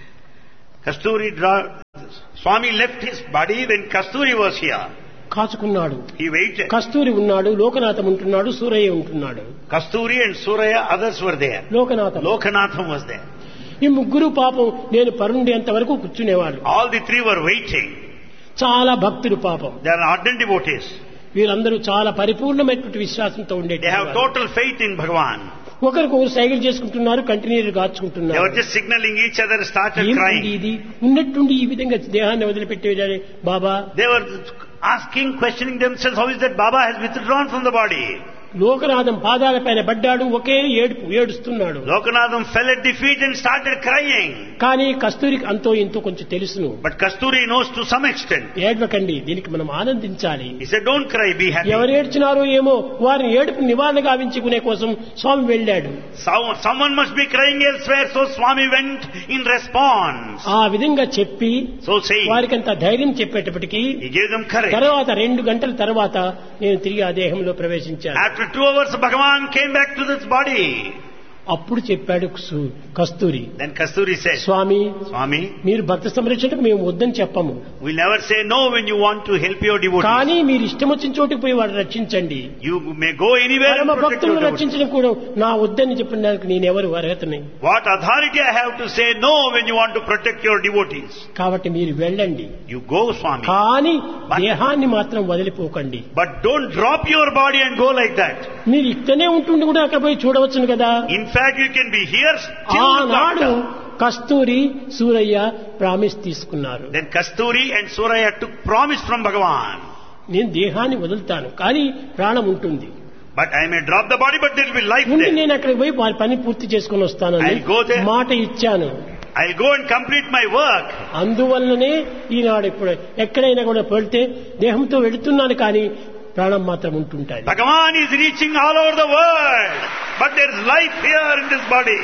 Kasturi, dra- Swami left his body when Kasturi was here. కాచుకున్నాడు. He waited. కస్తూరి ఉన్నాడు, లోకనాథం ఉంటున్నాడు, సూరయ్య ఉంటున్నాడు. Kasturi and Suraya, others were there. Lokanatham Lokanatham was there. ఈ ముగ్గురు పాపం నేను పరుండేంత వరకు కూర్చునేవాళ్ళు. All the three were waiting. చాలా భక్తులు పాపం. They are ardent devotees. వీరందరూ చాలా పరిపూర్ణమైనటువంటి విశ్వాసంతో They ఉండేది. have total faith in Bhagavan. ఒకరికొకరు సైకిల్ చేసుకుంటున్నారు, కంటిన్యూలు They గాచుకుంటున్నారు. were just signaling each other, started ఏంటి crying. ఇది ఉన్నట్టుండి ఈ విధంగా దేహాన్ని వదిలిపెట్టేదాన్ని బాబా. They were asking, questioning themselves, how is that Baba has withdrawn from the body? Lokanatham పాదాల పైన పడ్డాడు, ఒకే ఏడుపు ఏడుస్తున్నాడు. Lokanatham fell at the feet and started crying. కానీ కస్తూరికి అంతో ఇంతో కొంచెం తెలుసును. But Kasturi knows to some extent. ఏడవకండి, దీనికి మనం ఆనందించాలి. He said, don't cry, be happy. ఎవరు ఏడ్చినారో ఏమో వారిని ఏడుపు నివారణ గావించుకునే కోసం స్వామి వెళ్ళాడు. So- Someone must be crying elsewhere, so Swami went in response. ఆ విధంగా చెప్పి So saying, వారికి అంత ధైర్యం చెప్పేటప్పటికి he gave them courage. తర్వాత రెండు గంటల తర్వాత నేను తిరిగి ఆ దేహంలో ప్రవేశించాను. After two hours, Bhagavan came back to this body. అప్పుడు చెప్పాడు సు- కస్తూరి, Then Kasturi said, స్వామి Swami, మీరు భక్త సంరక్షణకు మేము వద్దని చెప్పము, we'll never say no when you want to help your devotees. కానీ మీరు ఇష్టం వచ్చిన చోటుకు పోయి వాడు రక్షించండి. You may go anywhere పరమ and protect భక్తులను your devotees. రక్షించడం కూడా నా వద్దని చెప్పడానికి నేనెవరు అర్హతని. What authority I have to say no when you want to protect your devotees? కాబట్టి మీరు వెళ్ళండి, You go, Swami. కానీ దేహాన్ని మాత్రం వదిలిపోకండి. But don't drop your body and go like that. మీరు ఇక్కడనే ఉంటుండి కూడా అక్కడ పోయి చూడవచ్చును కదా. In fact, you can be here still. ఆనాడు doctor. కస్తూరి సూరయ్య ప్రామిస్ తీసుకున్నారు. Then Kasturi and Suraya took promise from Bhagavan. నేను దేహాన్ని వదులుతాను, కానీ ప్రాణం ఉంటుంది. But I may drop the body, but there will be life ముందు there. నేను అక్కడికి పోయి వారి పని పూర్తి చేసుకుని వస్తానని I'll go there. మాట ఇచ్చాను. I'll go and complete my work. అందువల్లనే ఈనాడు ఇప్పుడు ఎక్కడైనా కూడా వెళ్తే దేహంతో వెళుతున్నాను, కానీ ప్రాణం మాత్రం ఉంటుంటాయి. Bhagavan is reaching all over the world, but there is life here in this body.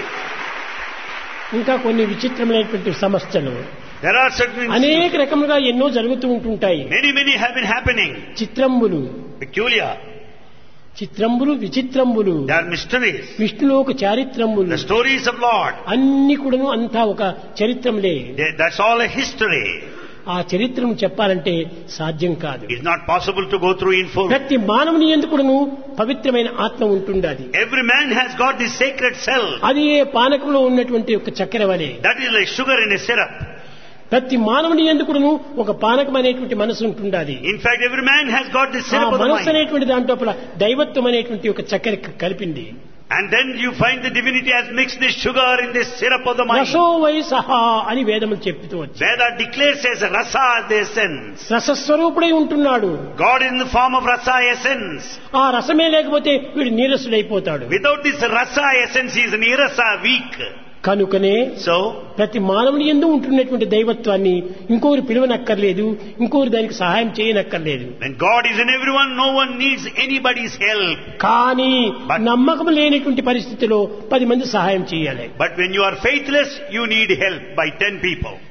ఇంకా కొన్ని విచిత్రమైనటువంటి సమస్యలు There are certain అనేక రకములుగా ఎన్నో జరుగుతూ ఉంటుంటాయి. many, many have been happening. చిత్రంబులు Peculiar. చిత్రంబులు విచిత్రంబులు They are mysteries. విష్ణులో ఒక చారిత్రములు The stories of Lord. అన్ని కూడాను అంతా ఒక చరిత్రములే. They- That's all a history. ఆ చరిత్రను చెప్పాలంటే సాధ్యం కాదు. It's not possible to go through in full. ప్రతి మానవుని ఎందుకును పవిత్రమైన ఆత్మ ఉంటుండాలి. Every man has got this sacred self. అది ఏ పానకంలో ఉన్నటువంటి ఒక చక్కెర వలె. That is like sugar in a syrup. ప్రతి మానవుని ఎందుకును ఒక పానకం అనేటువంటి మనసు ఉంటుండాలి. In fact, every man has got this ఆ syrup of the మనస్సు mind. అనేటువంటి దాంట్లో దైవత్వం అనేటువంటి ఒక చక్కెర కలిపింది. And then you find the divinity has mixed this sugar in this syrup of the mind. రసో why సహా అని వేదములు చెప్తూ వచ్చి Veda declares as rasa the essence. రసస్వరూపుడై ఉంటున్నాడు. God in the form of rasa essence. ఆ రసమే లేకపోతే వీడు నీరసుడైపోతాడు. Without this rasa essence, he is nirasa, weak. కనుకనే So, ప్రతి మానవుని యందు ఉంటున్నటువంటి దైవత్వాన్ని ఇంకొకరు పిలువనక్కర్లేదు, ఇంకొకరు దానికి సహాయం చేయనక్కర్లేదు. when God is in everyone, no one needs anybody's help. కానీ But- నమ్మకం లేనటువంటి పరిస్థితిలో పది మంది సహాయం చేయాలి. But when you are faithless, you need help by ten people.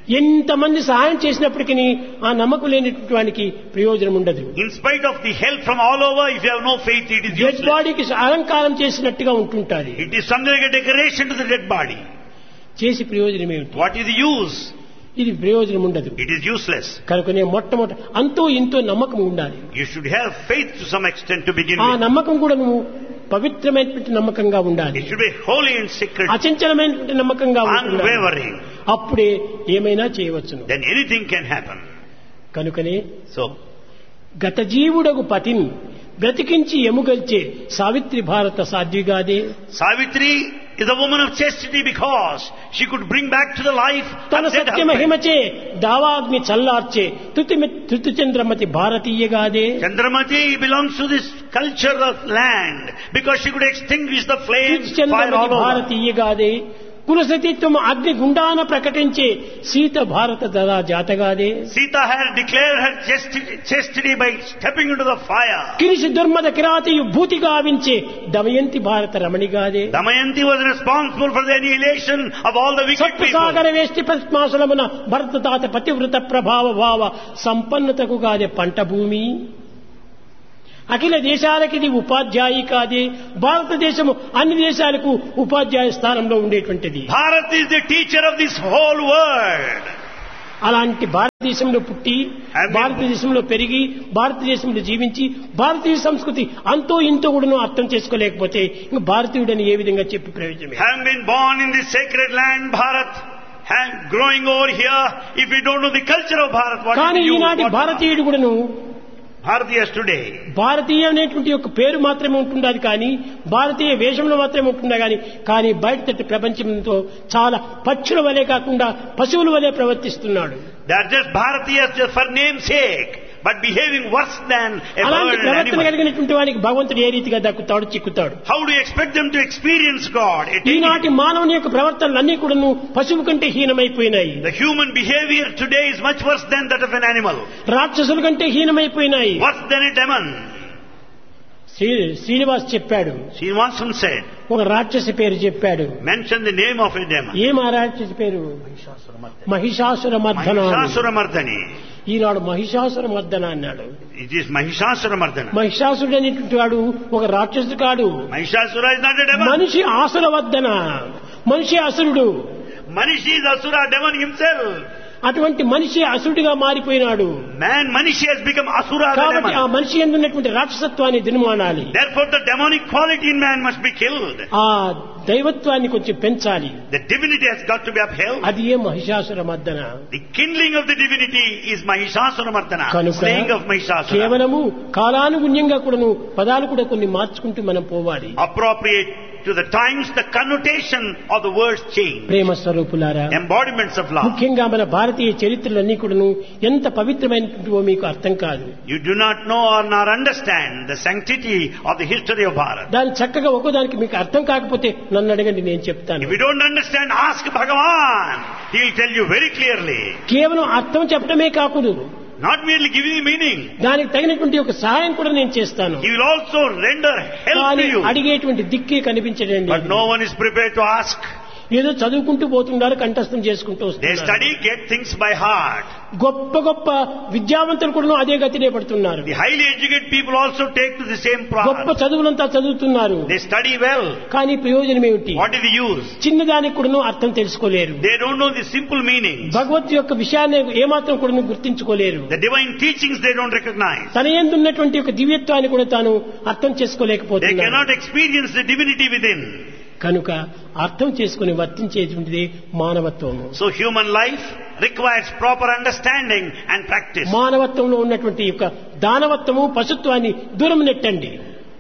ఎంతమంది సహాయం చేసినప్పటికీ ఆ నమ్మకం లేనటువంటి వానికి ప్రయోజనం ఉండదు. In spite of the help from all over, if you have no faith, it is dead useless. బాడీకి అలంకారం చేసినట్టుగా ఉంటుంటాది. It is something like a decoration to the dead body. చేసి ప్రయోజనం ఏమిటి? What is the use? ఇది ప్రయోజనం ఉండదు. It is useless. కనుకనే మొట్టమొదటి అంతో ఇంతో నమ్మకం ఉండాలి. You should have faith to some extent to begin ఆ with. నమ్మకం కూడా నువ్వు పవిత్రమైనటువంటి నమ్మకంగా ఉండాలి. It should be holy and sacred, అచంచలమైనటువంటి నమ్మకంగా ఉండాలి. unwavering. అప్పుడే ఏమైనా చేయవచ్చును. Then anything can happen. కనుకనే So, గత జీవుడగు పతిని బ్రతికించి ఎముగల్చే సావిత్రి భారత సాధ్విగాదే. Savitri is a woman of chastity because she could bring back to the life తన her dead Satya husband. మహిమచే దావాగ్ని చల్లార్చే తుతి తుతిచంద్రమతి భారతీయగాదే. Chandramati belongs to this culture of land because she could extinguish the flames, fire తుతిచంద్రమతి all over. భారతీయగాదే. కులసతీత్వం అగ్ని గుండాన ప్రకటించే సీత భారత దదా జాతగాదే. Sita had declared her chastity, chastity by stepping into the fire. కిరిసి దుర్మద కిరాతియు భూతి గావించే Damayanti భారత రమణిగాదే. Damayanti was responsible for the annihilation of all the wicked people. సప్తసాగర వేష్టి పద్మాసులమున భరత తాత పతివృత ప్రభావ భావ సంపన్నతకు గాదే పంట భూమి. అఖిల దేశాలకి ఇది ఉపాధ్యాయి కాదే. భారతదేశము అన్ని దేశాలకు ఉపాధ్యాయ స్థానంలో ఉండేటువంటిది. Bharat is the teacher of this whole world. అలాంటి భారతదేశంలో పుట్టి భారతదేశంలో పెరిగి భారతదేశంలో జీవించి భారతీయ సంస్కృతి అంతో ఇంతో కూడా అర్థం చేసుకోలేకపోతే ఇంకా భారతీయుడని ఏ విధంగా చెప్పి ప్రయోజనం? Having been born in this sacred land, Bharat, and growing over here, if we don't know the culture of Bharat, what కానీ is the use? ఈనాటి What భారతీయుడు కూడాను Bharatiyas today, భారతీయ అనేటువంటి ఒక పేరు మాత్రమే ఉంటుండదు, కానీ భారతీయ వేషంలో మాత్రమే ఉంటుందా కానీ కానీ బయట తట్టి ప్రపంచంతో చాలా పక్షుల వలె కాకుండా పశువుల వలె ప్రవర్తిస్తున్నాడు. they are just Bharatiyas just for name's sake, but behaving worse than a అలాంటి bird and ప్రవర్తన animal. కలిగినటువంటి వానికి భగవంతుడు ఏ రీతిగా దక్కుతాడు, చిక్కుతాడు? How do you expect them to experience God? It- ఈనాటి మానవుని యొక్క ప్రవర్తనలన్నీ కూడాను పశువు కంటే హీనమైపోయినాయి. The human behavior today is much worse than that of an animal, రాక్షసుల కంటే హీనమైపోయినాయి. worse than a demon. Shri Srinivas చెప్పాడు, Srinivasan said, ఒక రాక్షసి పేరు చెప్పాడు. mention the name of a demon. ఏం ఆ రాక్షసి పేరు? మహిషాసుర మర్దన. Mahishasuramardani. ఈనాడు మహిషాసుర మర్దన అన్నాడు. It is Mahishasuramardana. మహిషాసుడు అనేటువంటి వాడు ఒక రాక్షసుడు కాడు. Mahishasura is not a demon. మనిషి ఆసుర వద్దన, మనిషి అసురుడు. Manishi is Asura, demon himself. అటువంటి మనిషి అసురుడిగా మారిపోయినాడు. Man, Manishi has become Asura, the కాబట్టి ఆ demon. మనిషి ఎందున్నటువంటి రాక్షసత్వాన్ని దినమానాలి. Therefore the demonic quality in man must be killed. ఆ దైవత్వాన్ని కొంచెం పెంచాలి. The divinity has got to be upheld. అది ఏ మహిషాసుర మర్దన. The kindling of the divinity is Mahishasuramardana, కనుక slaying of Mahishasura. కేవలము కాలానుగుణ్యంగా కూడాను పదాలు కూడా కొన్ని మార్చుకుంటూ మనం పోవాలి. Appropriate to the times, the connotation of the words change. ప్రేమ స్వరూపులారా, Embodiments of love. ముఖ్యంగా మన భారతీయ చరిత్రలన్నీ కూడాను ఎంత పవిత్రమైనటువంటివో మీకు అర్థం కాదు. You do not know or not understand the sanctity of the history of Bharat. దాని చక్కగా ఒక్కోదానికి మీకు అర్థం కాకపోతే నన్ను అడగండి, నేను చెప్తాను. If you don't understand, ask Bhagavan. He will tell you very clearly. కేవలం అర్థం చెప్పడమే కాకూడదు, Not merely giving you meaning. దానికి తగినటువంటి ఒక సహాయం కూడా నేను చేస్తాను. He will also render help కానీ to you. అడిగేటువంటి దిక్కే కనిపించడండి. But no one is prepared to ask. ఏదో చదువుకుంటూ పోతున్నారు, కంఠస్థం చేసుకుంటూ They వస్తున్నారు. study, get things by heart. గొప్ప గొప్ప విద్యావంతులు కూడా అదే గతినే పడుతున్నారు. The highly educated people also take to the same గొప్ప path. చదువులంతా చదువుతున్నారు, They study well. కానీ ప్రయోజనం ఏమిటి? What is the use? చిన్నదానికి కూడా అర్థం తెలుసుకోలేరు. They don't know the simple meaning. భగవత్ యొక్క విషయాన్ని ఏమాత్రం కూడా గుర్తించుకోలేరు. The divine teachings they don't recognize. తన యందు ఉన్నటువంటి ఒక దివ్యత్వాన్ని కూడా తాను అర్థం They చేసుకోలేకపోతున్నారు. cannot experience the divinity within. కనుక అర్థం చేసుకుని వర్తించేటువంటిది మానవత్వము. So human life requires proper understanding and practice. మానవత్వంలో ఉన్నటువంటి యొక్క దానవత్వము పశుత్వాన్ని దూరం నెట్టండి.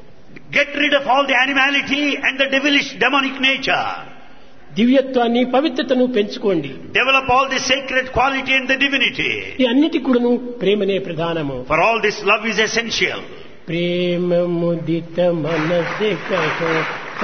Get rid of all the animality and the devilish demonic nature. దివ్యత్వాన్ని పవిత్రతను పెంచుకోండి. Develop all the sacred quality and the divinity. ఈ అన్నిటి కూడాను ప్రేమనే ప్రధానము. For all this, love is essential. ప్రేమ ముదిత మనసే కహో